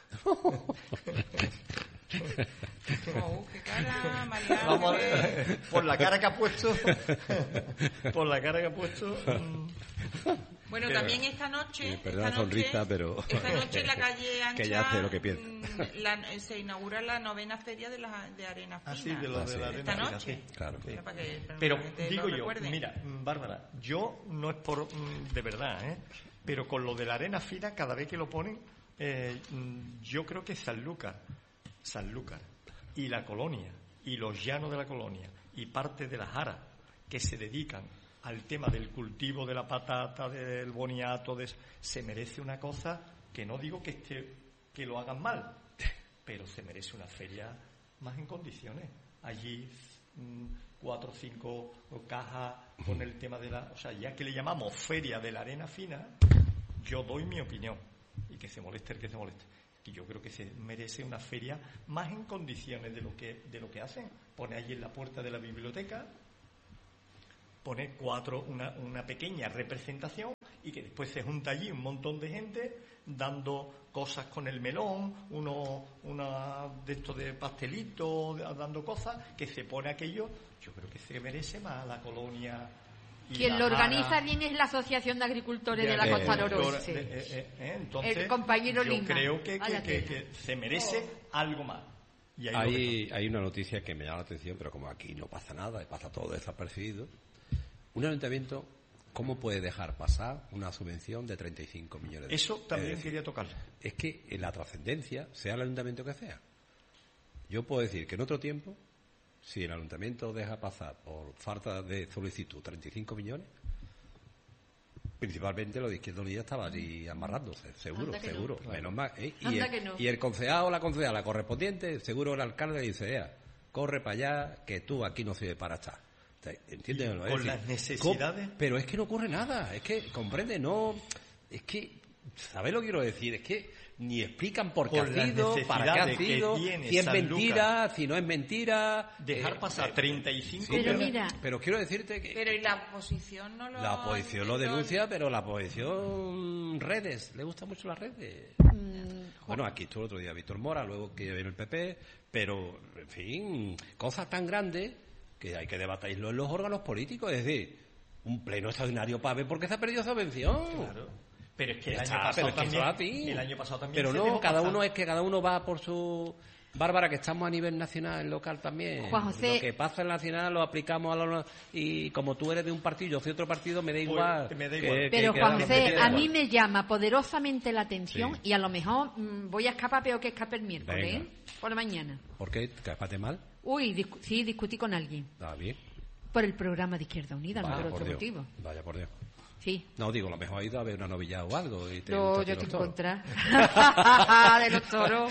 Oh, qué cara, Mariano. Vamos a ver, por la cara que ha puesto, por la cara que ha puesto. Mmm, bueno, también esta noche, Sí, perdón esta la sonrisa, noche, pero esta noche en la calle Ancha que ya hace lo que piensa. mm, la- se inaugura la novena feria de, la, de arena fina. Ah, sí, de lo Ah, de sí. la Esta arena. noche. Sí. Claro. Para que- para Pero que la gente digo lo yo, recuerde. mira, mm, Bárbara, yo no es por mm, de verdad, ¿eh? Pero con lo de la arena fina, cada vez que lo ponen, eh, mm, yo creo que Sanlúcar, Sanlúcar y la colonia y los llanos de la colonia y parte de las Jara que se dedican al tema del cultivo de la patata, del boniato, de, se merece una cosa que no digo que esté, que lo hagan mal, pero se merece una feria más en condiciones. Allí mmm, cuatro o cinco cajas con el tema de la... O sea, ya que le llamamos feria de la arena fina, yo doy mi opinión. Y que se moleste el que se moleste. Que yo creo que se merece una feria más en condiciones de lo que, de lo que hacen. Pone allí en la puerta de la biblioteca, pone cuatro, una, una pequeña representación y que después se junta allí un montón de gente dando cosas con el melón, uno, una de estos de pastelitos, dando cosas, que se pone aquello. Yo creo que se merece más la colonia. Y Quien la lo organiza Jara bien es la Asociación de Agricultores de, de la Costa agricultores, Noroeste. de- eh, eh, eh, entonces, El compañero yo Lima. creo que, que, Vaya que- tela. que se merece algo más. Y ahí lo Hay, hay una noticia que me llama la atención, pero como aquí no pasa nada, y pasa todo desapercibido. Un ayuntamiento, ¿cómo puede dejar pasar una subvención de treinta y cinco millones de euros? Eso también Es decir, quería tocar. es que en la trascendencia, sea el ayuntamiento que sea. Yo puedo decir que en otro tiempo, si el ayuntamiento deja pasar por falta de solicitud treinta y cinco millones, principalmente lo de Izquierda Unida estaba allí amarrándose, seguro, Anda que no. seguro. Menos mal. ¿eh? Y, Anda el, que no. y el concejal o la concejala correspondiente, seguro el alcalde dice, "Ea, corre para allá, que tú aquí no sirves para estar". ¿Entiendes? Y ¿no? con Es decir, las necesidades. co- Pero es que no ocurre nada, es que, comprende, no, es que, ¿sabes lo que quiero decir? Es que ni explican por qué Con ha las sido, para qué ha necesidades que sido, tiene si es Sanlúcar. mentira, si no es mentira. Dejar eh, pasar eh, treinta y cinco sí, Pero pero, mira- pero quiero decirte que Pero y la oposición no lo... la oposición lo denuncia, pero la oposición redes, le gustan mucho las redes. Mm, Bueno, aquí estuvo el otro día Víctor Mora, luego que viene el P P, pero, en fin, cosas tan grandes que hay que debatirlo en los órganos políticos, es decir, un pleno extraordinario para ver por qué se ha perdido esa subvención. Claro. Pero es que el Ya año está, pasado pero es que también. eso es así. El año pasado también. Pero se no, dejó cada pasar. uno es que cada uno va por su... Bárbara, que estamos a nivel nacional, local también. Juan José- Lo que pasa en nacional lo aplicamos a lo... Y como tú eres de un partido, yo soy otro partido, me da Pues, igual. me da que- igual. que- Pero que Juan da- José, me da a igual. mí me llama poderosamente la atención Sí. y a lo mejor mm, voy a escapar peor que escape el miércoles, Venga. ¿eh? Por la mañana. ¿Por qué? ¿Que espate mal? Uy, discu- sí, discutí con alguien. Está bien. Por el programa de Izquierda Unida, no Vaya por por otro Dios. motivo. Vaya por Dios. Sí. No, digo, a lo mejor ha ido a ver una novilla o algo. Y te No, gusta yo los estoy en toros. contra de los toros.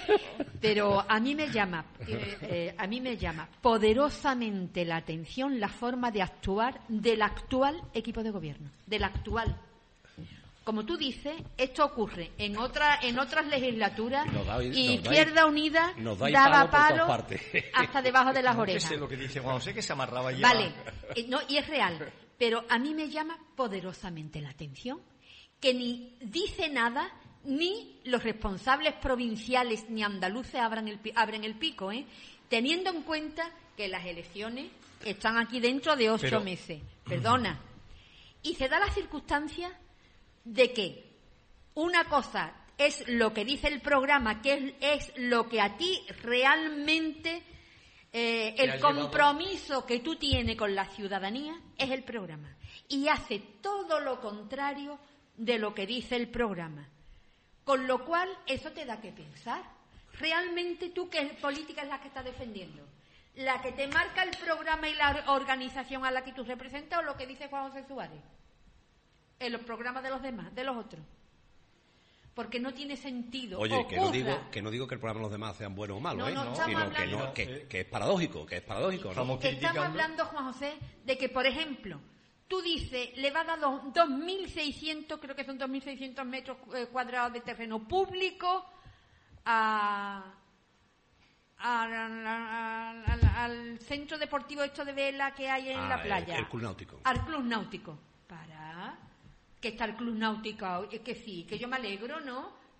Pero a mí me llama, eh, eh, a mí me llama poderosamente la atención la forma de actuar del actual equipo de gobierno, del actual. Como tú dices, esto ocurre en otra, en otras legislaturas Nos da- y nos dais- Izquierda Unida nos dais daba palo por todas palo partes. hasta debajo de las No orejas. sé lo que dice Juan José, que se amarraba ya. Vale, eh, no, y es real, pero a mí me llama poderosamente la atención que ni dice nada, ni los responsables provinciales ni andaluces abran el, pi- abren el pico, ¿eh? Teniendo en cuenta que las elecciones están aquí dentro de ocho Pero- meses. Perdona. Y se da la circunstancia de que una cosa es lo que dice el programa, que es, es lo que a ti realmente... Eh, Te el ha llevado- compromiso que tú tienes con la ciudadanía es el programa y hace todo lo contrario de lo que dice el programa, con lo cual eso te da que pensar. ¿Realmente tú qué política es la que estás defendiendo? ¿La que te marca el programa y la organización a la que tú representas o lo que dice Juan José Suárez en los programas de los demás, de los otros? Porque no tiene sentido. Oye, que no, Ocurra. digo, que no digo que el programa de los demás sean buenos o malos, No, ¿eh? no, estamos Sino que, hablando- no, que, que es paradójico, que es paradójico, ¿no? Estamos Estamos criticando. hablando, Juan José, de que, por ejemplo, tú dices, le va a dar dos- dos mil seiscientos, creo que son dos mil seiscientos metros eh, cuadrados de terreno público a, a- a- al, al centro deportivo esto de vela que hay en Ah, la el- playa. el Club Náutico. Al club náutico. Para que está el club náutico, es que sí, que yo me alegro, ¿no?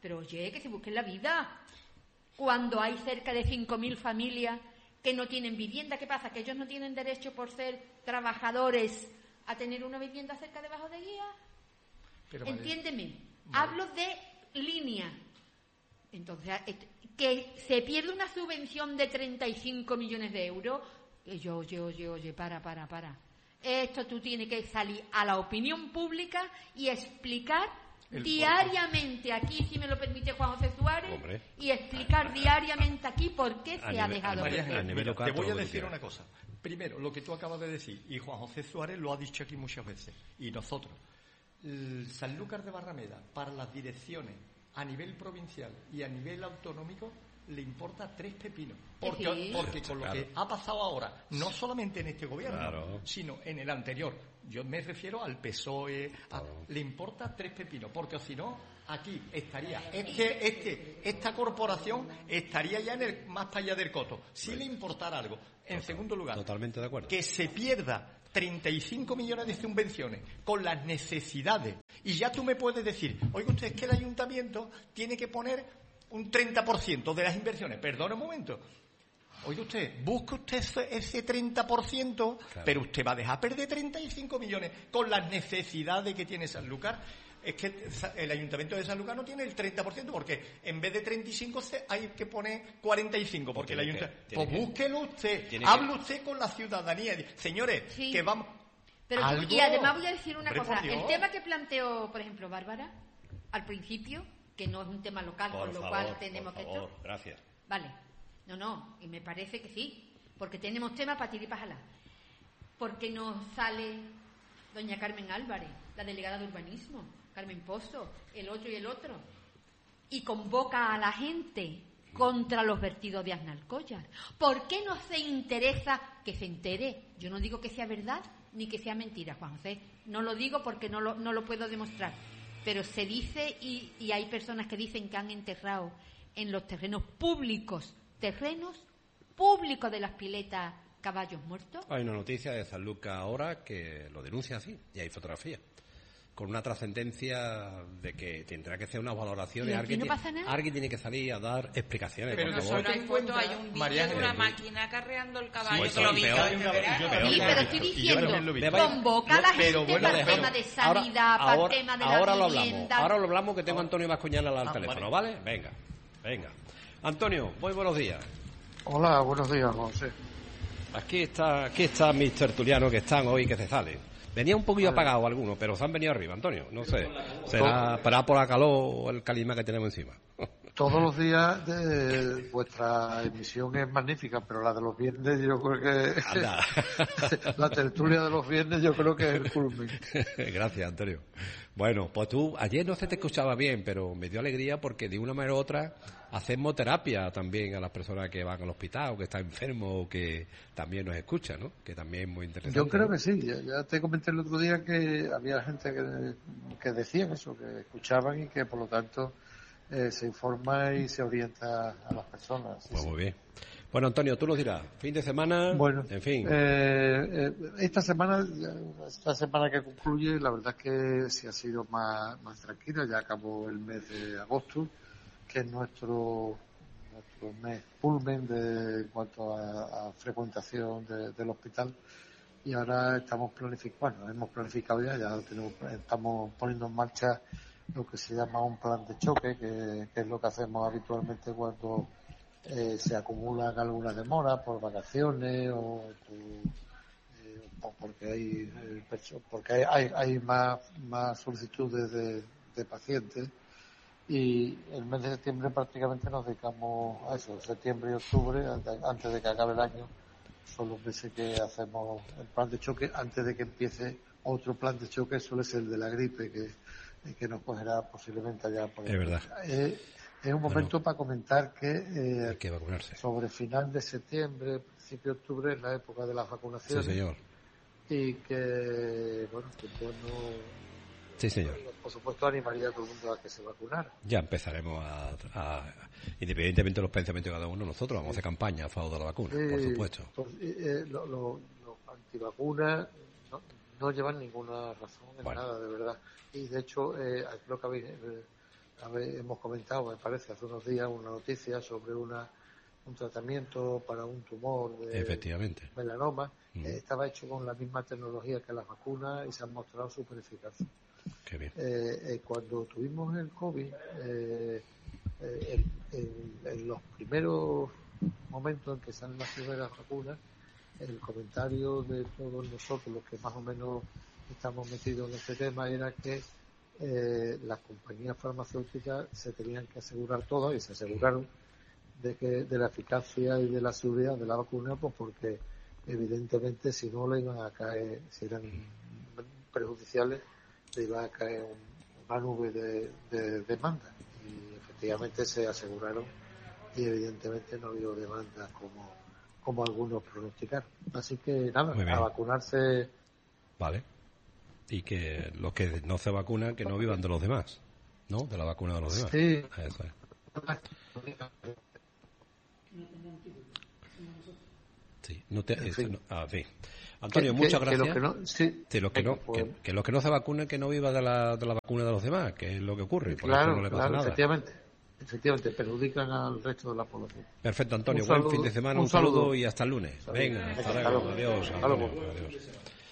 Pero oye, que se busquen la vida. Cuando hay cerca de cinco mil familias que no tienen vivienda, ¿qué pasa? ¿Que ellos no tienen derecho por ser trabajadores a tener una vivienda cerca debajo de guía? Pero, entiéndeme, vale. Hablo de línea. Entonces, que se pierde una subvención de treinta y cinco millones de euros, oye, oye, oye, oye, para, para, para. Esto tú tienes que salir a la opinión pública y explicar el diariamente porqué. Aquí, si me lo permite Juan José Suárez, Hombre. y explicar a, diariamente aquí por qué a se nivel, ha dejado. María, a nivel local, te voy a decir una cosa. Primero, lo que tú acabas de decir, y Juan José Suárez lo ha dicho aquí muchas veces, y nosotros, el Sanlúcar de Barrameda, para las direcciones a nivel provincial y a nivel autonómico, le importa tres pepinos. Porque, sí. porque con lo claro. que ha pasado ahora, no solamente en este gobierno, claro. sino en el anterior, yo me refiero al P S O E, a, claro. le importa tres pepinos, porque si no, aquí estaría, este, este, esta corporación estaría ya en el, más para allá del coto, si bueno. le importara algo. En Total, segundo lugar, totalmente de acuerdo. Que se pierda treinta y cinco millones de subvenciones con las necesidades. Y ya tú me puedes decir, oiga usted, es que el ayuntamiento tiene que poner un treinta por ciento de las inversiones. Perdone un momento. Oiga usted, busque usted ese treinta por ciento, claro. pero usted va a dejar perder treinta y cinco millones con las necesidades que tiene Sanlúcar. Es que el ayuntamiento de Sanlúcar no tiene el treinta por ciento, porque en vez de treinta y cinco hay que poner cuarenta y cinco, porque el ayuntamiento... Pues que, búsquelo usted, hable que... usted con la ciudadanía. Señores, sí. que vamos... Pero ¿Algo? Y además voy a decir una Hombre, cosa. El tema que planteó, por ejemplo, Bárbara, al principio, que no es un tema local, por con lo favor, cual tenemos por que... Favor, esto... gracias. Vale. No, no, y me parece que sí, porque tenemos temas para tirar y para jalar. Porque nos sale doña Carmen Álvarez, la delegada de urbanismo, Carmen Pozo, el otro y el otro, y convoca a la gente contra los vertidos de Aznalcóllar. ¿Por qué no se interesa que se entere? Yo no digo que sea verdad ni que sea mentira, Juan José. No lo digo porque no lo, no lo puedo demostrar. Pero se dice, y, y hay personas que dicen que han enterrado en los terrenos públicos, terrenos públicos de las piletas, caballos muertos. Hay una noticia de Sanlúcar ahora que lo denuncia así, y hay fotografías, con una trascendencia de que tendrá que hacer unas valoraciones. ¿Y aquí no pasa nada? Alguien tiene que salir a dar explicaciones. Pero por no favor. solo hay foto, hay un vídeo de una máquina acarreando el caballo. Sí, que lo vi. Sí, pero estoy diciendo, convoca a la gente bueno, para el tema de sanidad, ahora, para ahora, el tema de ahora la lo vivienda. Hablamos, ahora lo hablamos, que tengo a Antonio Mascuñana al ah, teléfono, ¿vale? ¿vale? Venga, venga. Antonio, muy buenos días. Hola, buenos días, José. Aquí está, aquí está mis tertulianos que están hoy, que se salen. Venía un poquillo vale. apagado algunos, pero se han venido arriba, Antonio. No sé, será para por la calor o el calima que tenemos encima. Todos los días de vuestra emisión es magnífica, pero la de los viernes yo creo que... la tertulia de los viernes yo creo que es el culmen. Gracias, Antonio. Bueno, pues tú, ayer no se te escuchaba bien, pero me dio alegría porque de una manera u otra hacemos terapia también a las personas que van al hospital o que están enfermos o que también nos escuchan, ¿no? Que también es muy interesante. Yo creo ¿no? que sí, ya, ya te comenté el otro día que había gente que, que decían eso, que escuchaban y que por lo tanto eh, se informa y se orienta a las personas. Sí, pues sí. Muy bien. Bueno, Antonio, tú nos dirás, fin de semana, bueno, en fin. Eh, eh, esta semana, esta semana que concluye, la verdad es que sí ha sido más, más tranquila, ya acabó el mes de agosto, que es nuestro, nuestro mes culmen de, en cuanto a, a frecuentación de, del hospital, y ahora estamos planificando, bueno, hemos planificado ya, ya tenemos, estamos poniendo en marcha lo que se llama un plan de choque, que, que es lo que hacemos habitualmente cuando Eh, se acumulan algunas demoras por vacaciones o, eh, o porque hay eh, porque hay, hay, hay más, más solicitudes de, de pacientes, y el mes de septiembre prácticamente nos dedicamos a eso. Septiembre y octubre, antes de que acabe el año, son los meses que hacemos el plan de choque antes de que empiece otro plan de choque, suele ser el de la gripe, que, que nos cogerá posiblemente allá por el... Es verdad. Eh, Es un momento bueno, para comentar que, eh, hay que vacunarse. Sobre final de septiembre, principio de octubre, es la época de las vacunaciones. Sí, señor. Y que, bueno, que bueno... Sí, señor. Por supuesto, animaría a todo el mundo a que se vacunara. Ya empezaremos a, a... Independientemente de los pensamientos de cada uno, nosotros vamos a hacer campaña a favor de la vacuna, eh, por supuesto. Pues, eh, los lo, lo antivacunas no, no llevan ninguna razón en bueno. nada, de verdad. Y, de hecho, eh, lo que habéis... Eh, a ver, hemos comentado, me parece, hace unos días una noticia sobre una un tratamiento para un tumor de Efectivamente. melanoma. Mm. Eh, estaba hecho con la misma tecnología que las vacunas y se han mostrado súper eficaces. Qué bien. Eh, eh, cuando tuvimos el COVID, eh, eh, el, el, en los primeros momentos en que salen las primeras vacunas, el comentario de todos nosotros, los que más o menos estamos metidos en este tema, era que eh, las compañías farmacéuticas se tenían que asegurar todas, y se aseguraron de que de la eficacia y de la seguridad de la vacuna, pues porque evidentemente si no le iban a caer, si eran perjudiciales, le iba a caer un, una nube de, de demanda, y efectivamente se aseguraron y evidentemente no ha habido demanda como, como algunos pronosticaron. Así que nada, a vacunarse. Vale. Y que los que no se vacunan, que no vivan de los demás, ¿no? De la vacuna de los demás. Sí. Eso es. Sí, no te, en eso fin. no, ah, sí. Antonio, que, muchas que, gracias. Que los que no, sí, que, los que, no, pues, que, que los que no se vacunen, que no viva de la, de la vacuna de los demás, que es lo que ocurre. Por claro, eso no le pasa claro, nada. efectivamente. Efectivamente, perjudican al resto de la población. Perfecto, Antonio. Un Buen saludo, fin de semana, un un saludo, saludo. y hasta el lunes. Saludo. Venga, hasta Hasta luego. luego. Adiós. Hasta Antonio, luego. adiós.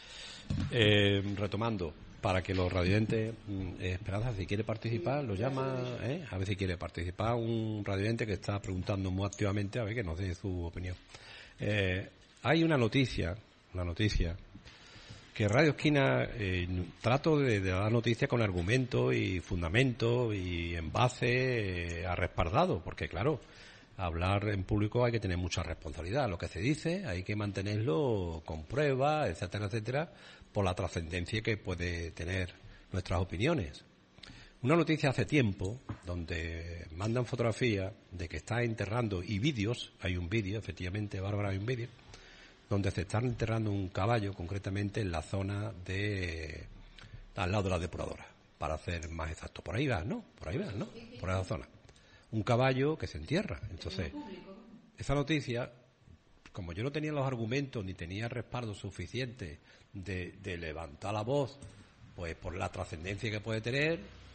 Eh, retomando, para que los radioyentes, eh, Esperanza, si quiere participar, lo llama, ¿eh? A ver si quiere participar un radioyente que está preguntando muy activamente, a ver que nos dé su opinión. Eh, hay una noticia, una noticia, que Radio Esquina, eh, trato de, de dar noticia con argumentos y fundamentos y en base eh, a respaldado, porque claro, hablar en público hay que tener mucha responsabilidad. Lo que se dice hay que mantenerlo con pruebas, etcétera, etcétera, por la trascendencia que puede tener nuestras opiniones. Una noticia hace tiempo donde mandan fotografías de que está enterrando, y vídeos, hay un vídeo, efectivamente, Bárbara, hay un vídeo, donde se está enterrando un caballo, concretamente en la zona de al lado de la depuradora, para ser más exacto. Por ahí vas, ¿no? Por ahí vas, ¿no? Por esa zona. Un caballo que se entierra. Entonces, esa noticia, como yo no tenía los argumentos ni tenía respaldo suficiente de, de levantar la voz, pues por la trascendencia que puede tener,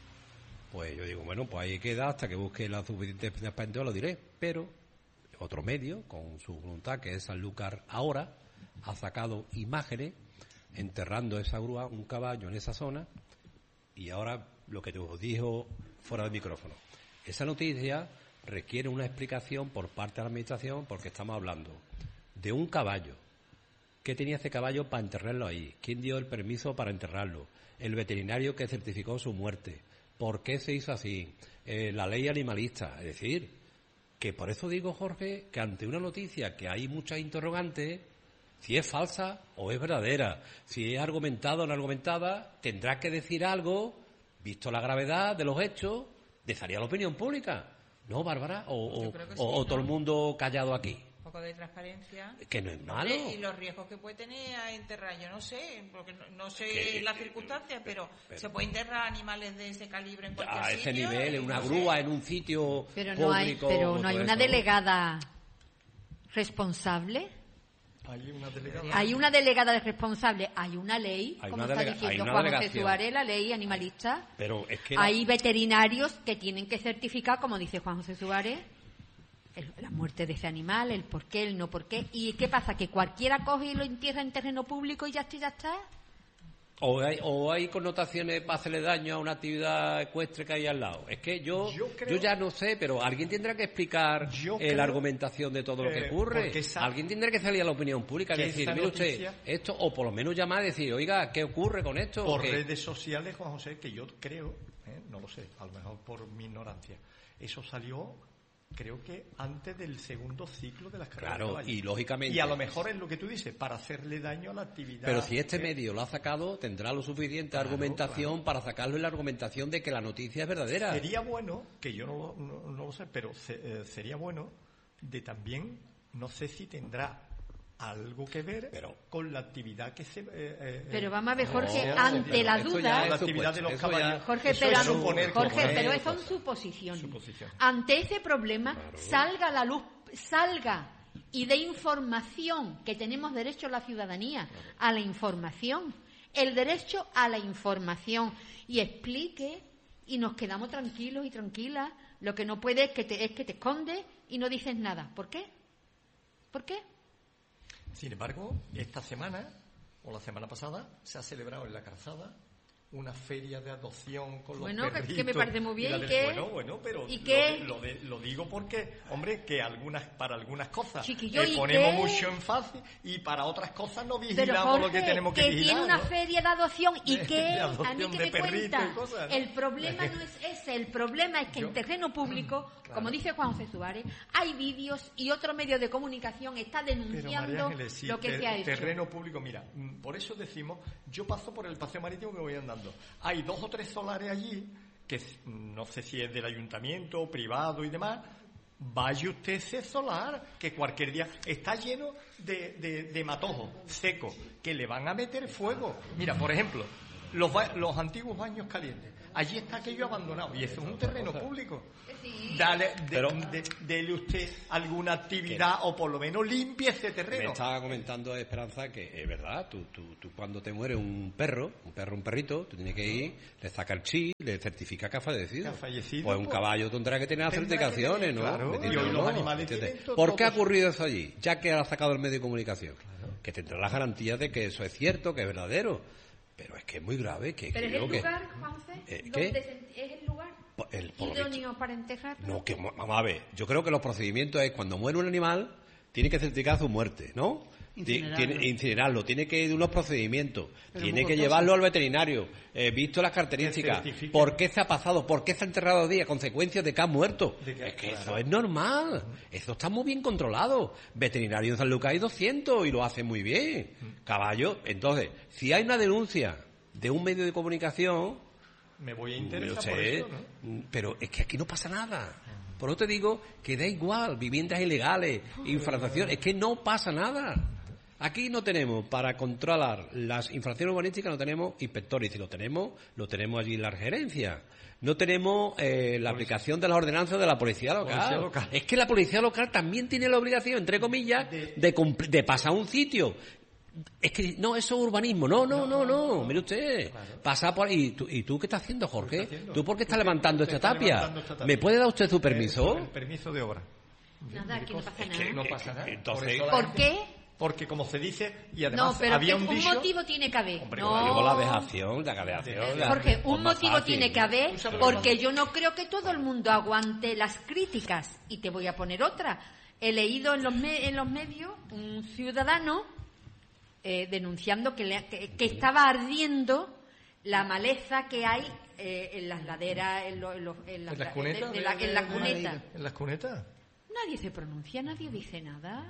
pues yo digo, bueno, pues ahí queda hasta que busque la suficiente experiencia, lo diré. Pero otro medio, con su voluntad, que es Sanlúcar Ahora, ha sacado imágenes enterrando esa grúa, un caballo en esa zona, y ahora lo que te os dijo fuera del micrófono. Esa noticia requiere una explicación por parte de la Administración, porque estamos hablando de un caballo. ¿Qué tenía ese caballo para enterrarlo ahí? ¿Quién dio el permiso para enterrarlo? El veterinario que certificó su muerte. ¿Por qué se hizo así? Eh, la ley animalista. Es decir, que por eso digo, Jorge, que ante una noticia que hay muchas interrogantes, si es falsa o es verdadera, si es argumentada o no argumentada, tendrás que decir algo, visto la gravedad de los hechos, dejaría la opinión pública. ¿No, Bárbara? O, o, sí, o, o ¿no? todo el mundo callado aquí. Un poco de transparencia. Que no es malo. Y los riesgos que puede tener a enterrar, yo no sé, porque no, no sé Que- las que- circunstancias, pero, pero- se puede enterrar animales de ese calibre en cualquier A ese sitio. nivel, y en una no sé. grúa, en un sitio Pero no hay, público. pero no hay todo una eso, ¿no? delegada responsable. Hay una delegada. Hay una delegada de responsable, hay una ley, Hay como una está delega- diciendo hay una Juan José delegación. Suárez, la ley animalista. Pero es que la- Hay veterinarios que tienen que certificar, como dice Juan José Suárez, el- la muerte de ese animal, el por qué, el no por qué. ¿Y qué pasa? ¿Que cualquiera coge y lo entierra en terreno público y ya está, y ya está? O hay, o hay connotaciones para hacerle daño a una actividad ecuestre que hay al lado. Es que yo, Yo yo, creo- ya no sé, pero alguien tendrá que explicar Yo eh, creo, la argumentación de todo lo que eh, ocurre. porque esa- Alguien tendrá que salir a la opinión pública y que decir, esa mire usted, noticia- esto, o por lo menos llamar y decir, oiga, ¿qué ocurre con esto? Por Que- redes sociales, Juan José, que yo creo, ¿eh? no lo sé, a lo mejor por mi ignorancia, eso salió, creo que antes del segundo ciclo de las carreras Claro, de caballo. y lógicamente- Y a lo mejor es lo que tú dices, para hacerle daño a la actividad. Pero si este ¿eh? medio lo ha sacado, tendrá lo suficiente Claro, argumentación claro. para sacarlo en la argumentación de que la noticia es verdadera. Sería bueno, que yo no, lo- no, no lo sé, pero se- eh, sería bueno de también, no sé si tendrá algo que ver Pero- con la actividad que se... eh, eh, Pero vamos a ver, Jorge, No, ante la esto ya duda... es la actividad supuesto, de los eso ya- caballos. Jorge, Eso pero, es suponer Jorge, cosas. pero cosas. son suposiciones. Suposiciones. Ante ese problema, salga a la luz, salga y dé información, que tenemos derecho a la ciudadanía, a la información, el derecho a la información, y explique y nos quedamos tranquilos y tranquilas. Lo que no puede es que te, es que te escondes y no dices nada. ¿Por qué? ¿Por qué? Sin embargo, esta semana, o la semana pasada, se ha celebrado en la Calzada una feria de adopción con los bueno, perritos. Que, que me parece muy bien. ¿Y que, bueno, bueno, pero ¿y qué? Lo, lo, de, lo digo porque, hombre, que algunas para algunas cosas Chiquillo, eh, ¿y ponemos qué? mucho énfasis y para otras cosas no Pero vigilamos Jorge, lo que tenemos que, que vigilar. tiene una ¿no? feria de adopción y De- que de a mí adopción que de me perritos cuenta y cosas, ¿no? el problema no es ese, el problema es que en terreno público, Claro. como dice Juan José Suárez, hay vídeos y otro medio de comunicación está Pero María denunciando Ángeles, sí, lo que ter- se ha hecho. terreno público, mira, mm, por eso decimos, yo paso por el paseo marítimo que voy andando. Hay dos o tres solares allí, que mm, no sé si es del ayuntamiento, privado y demás. Vaya usted ese solar, que cualquier día está lleno de, de, de matojos secos, que le van a meter fuego. Mira, por ejemplo, los, ba- los antiguos baños calientes. Allí está aquello abandonado y eso es un terreno público. Dale, de- Pero- de- dele usted alguna actividad o por lo menos limpie ese Me terreno. estaba comentando Esperanza que es verdad, tú, tú, tú cuando te muere un perro, un perro, un perrito, tú tienes que ir, le saca el chip, le certifica que ha fallecido. Que ha fallecido, Pues un pues, caballo tendrá que tener las tendrá que certificaciones, tener, ¿no? claro, ¿Me y entiendes? hoy los ¿No? animales ¿Entiendes? tienen todo- ¿Por qué ha todo. ocurrido eso allí? Ya que ha sacado el medio de comunicación. Que tendrá las garantías de que eso es cierto, que es verdadero. Pero es que es muy grave, que Pero es creo el que... lugar, Juanfe, Eh, donde ¿qué? se- es el lugar Po- el- por lo idóneo para enterrarlo. No, que vamos a ver, yo creo que los procedimientos es cuando muere un animal, tiene que certificar su muerte, ¿no? Ti- Incinerarlo. Tiene, incinerarlo, tiene que ir de unos procedimientos, Pero tiene muy que costoso. llevarlo al veterinario, eh, visto las características, Que certifique. por qué se ha pasado, por qué se ha enterrado a día, consecuencias de que ha muerto. De que- es que claro. eso es normal, eso está muy bien controlado. Veterinario en San Lucas hay doscientos y lo hace muy bien. Caballo, entonces, si hay una denuncia de un medio de comunicación, Me voy a yo interesar sé, por eso, ¿no? pero es que aquí no pasa nada. Por eso te digo que da igual, viviendas ilegales, infracciones, es que no pasa nada. Aquí no tenemos, para controlar las infracciones urbanísticas, no tenemos inspectores. Y si lo tenemos, lo tenemos allí en la gerencia. No tenemos eh, la aplicación de las ordenanzas de la policía local. Policía local. Es que la policía local también tiene la obligación, entre comillas, de, cumpl- de pasar un sitio. Es que, no, eso es urbanismo. No, no, no, no. Mire usted. Pasa por ahí. ¿Y tú, ¿Y tú qué estás haciendo, Jorge? haciendo? ¿Tú por qué estás Usted- levantando usted esta está tapia? levantando esta tapia. ¿Me puede dar usted su Eh, permiso? el permiso de obra. Nada, aquí no pasa Es nada. que- No pasa nada. Entonces- eso la ¿Por gente- qué? Porque como se dice, y No, además pero había que un un dicho... motivo tiene que haber. Hombre, no. Digo la dejación, la dejación. la- Jorge, pues un más motivo fácil. tiene que haber ¿Tú sabes porque cuándo? yo no creo que todo el mundo aguante las críticas. Y te voy a poner otra. He leído en los, me- en los medios un ciudadano eh, denunciando que, le- que, que estaba ardiendo la maleza que hay eh, en las laderas, en, lo- en lo- en las, ¿En las cunetas? de- de la- en la cuneta. ¿En las cunetas? Nadie se pronuncia, nadie dice nada.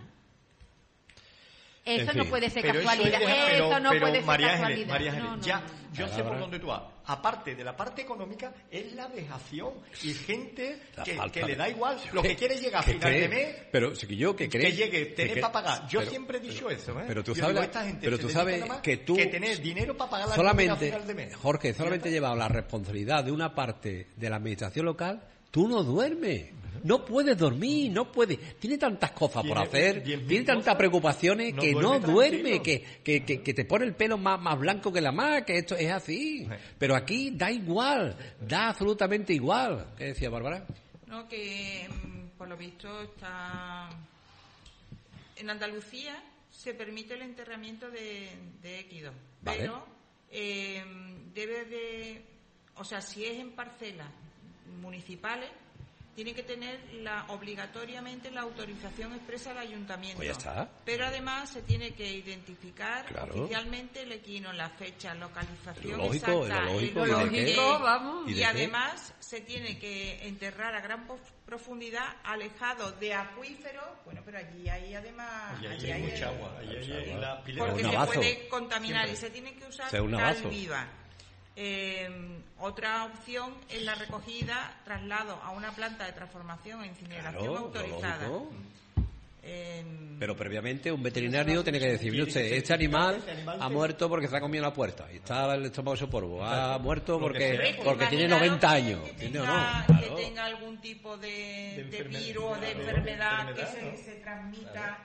Eso En no fin. puede ser Pero eso, es casualidad. dejar- pero, eso no pero puede ser María Ángeles, casualidad. María Ángeles, No, no, ya, no. yo sé Palabra. por dónde tú vas. Aparte de la parte económica, es la dejación y gente La que, falta que de- le da igual, lo que quiere llegar a que final cree- de mes, pero si yo que cree que llegue, tener que- para pagar. Yo pero- siempre he dicho eso, ¿eh? pero tú Yo sabes digo, la- esta gente pero se tú dedica sabes nada más que tú que tener dinero para pagar la solamente, nómina a final de mes. Jorge, solamente ¿Ya está? llevado la responsabilidad de una parte de la administración local, tú no duermes. No puedes dormir, no puedes. Tiene tantas cosas por Tiene hacer, diez mil tiene tantas cosas, preocupaciones no que no duerme duerme, tranquilo. que, que, que, que te pone el pelo más, más blanco que la mar, que esto es así. Pero aquí da igual, da absolutamente igual. ¿Qué decía Bárbara? No, que mm, por lo visto está... En Andalucía se permite el enterramiento de, de équidos, Vale. pero eh, debe de... O sea, si es en parcelas municipales, tiene que tener la, obligatoriamente la autorización expresa del ayuntamiento. Pues ya está. Pero además se tiene que identificar Claro. oficialmente el equino, la fecha, localización Lo lógico, exacta, lo lógico, el ¿y de orden qué? Lógico, vamos. ¿Y y de qué? además se tiene que enterrar a gran po- profundidad, alejado de acuíferos. Bueno, pero allí hay además... Y ahí allí hay hay- mucha agua, ahí hay, hay la pileta. porque Un se abazo. puede contaminar y Siempre. se tiene que usar Sea un cal abazo. viva. Eh, otra opción es la recogida, traslado a una planta de transformación e incineración Claro, lo autorizada. lógico. Eh, Pero previamente un veterinario tiene que decir, mire usted, este animal ha muerto porque se ha comido la puerta y está el estómago hecho polvo, ha muerto Lo que porque sea. porque tiene imaginaros noventa que- años, que ¿entiende o tenga, no? que Claro. tenga algún tipo de, De de enfermedad, virus o de claro, enfermedad, enfermedad, que se, ¿no? se transmita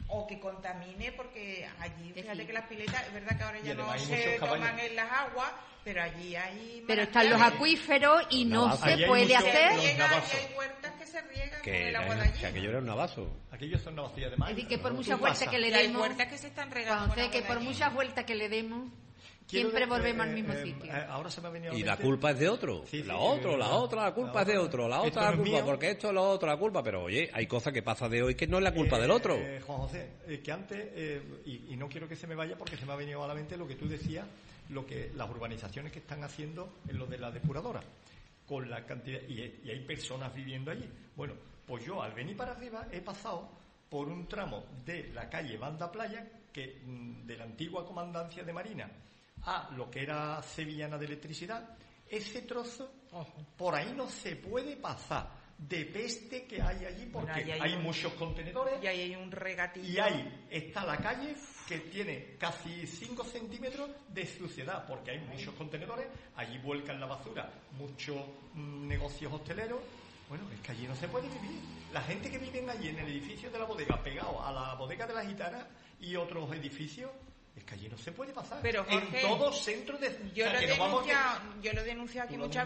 o que contamine, porque allí, Que fíjate sí. que las piletas, es verdad que ahora Y ya no además hay se muchos toman caballos. en las aguas, pero allí hay... Pero están los manantiales. acuíferos y no Navazos. se Allí hay puede mucho- Se hacer. los riega, navazos. y hay huertas que se riegan con Que, el agua de era- allí. que aquello era un navazo. Aquellos son una vacía de Es mar. decir, que por Tú muchas vueltas pasas. que le Y hay demos, huertas que se están regando cuando sé con que agua por de allí. muchas vueltas que le demos, Quiero siempre de- volvemos eh, al mismo eh, sitio. eh, ahora se me ha venido a Y la mente- culpa es de otro. Sí, sí, la sí, otra, sí, la sí. otra, la culpa La es de otra. otro. La Esto otra no la es culpa, mío. porque esto es lo otro, la culpa. Pero oye, hay cosas que pasan de hoy que no es la culpa Eh, del otro. eh, Juan José, eh, que antes, eh, y, y no quiero que se me vaya porque se me ha venido a la mente lo que tú decías, lo que las urbanizaciones que están haciendo en lo de la depuradora, con la cantidad, y, y hay personas viviendo allí. Bueno, pues yo al venir para arriba he pasado por un tramo de la calle Banda Playa, que mm, de la antigua comandancia de Marina a lo que era Sevillana de Electricidad. Ese trozo, por ahí no se puede pasar, de peste que hay allí, porque Bueno, ahí hay hay un- muchos contenedores. Y ahí hay un regatillo. Y ahí está la calle que tiene casi cinco centímetros de suciedad, porque hay muchos contenedores, allí vuelcan la basura, muchos mm, negocios hosteleros. Bueno, es que allí no se puede vivir. La gente que vive allí en el edificio de la bodega, pegado a la bodega de la gitana y otros edificios, es que allí no se puede pasar. Pero, Jorge, en todo centro de... Yo o sea, lo he que no vamos a- denunciado, yo lo he denunciado aquí Tú lo muchas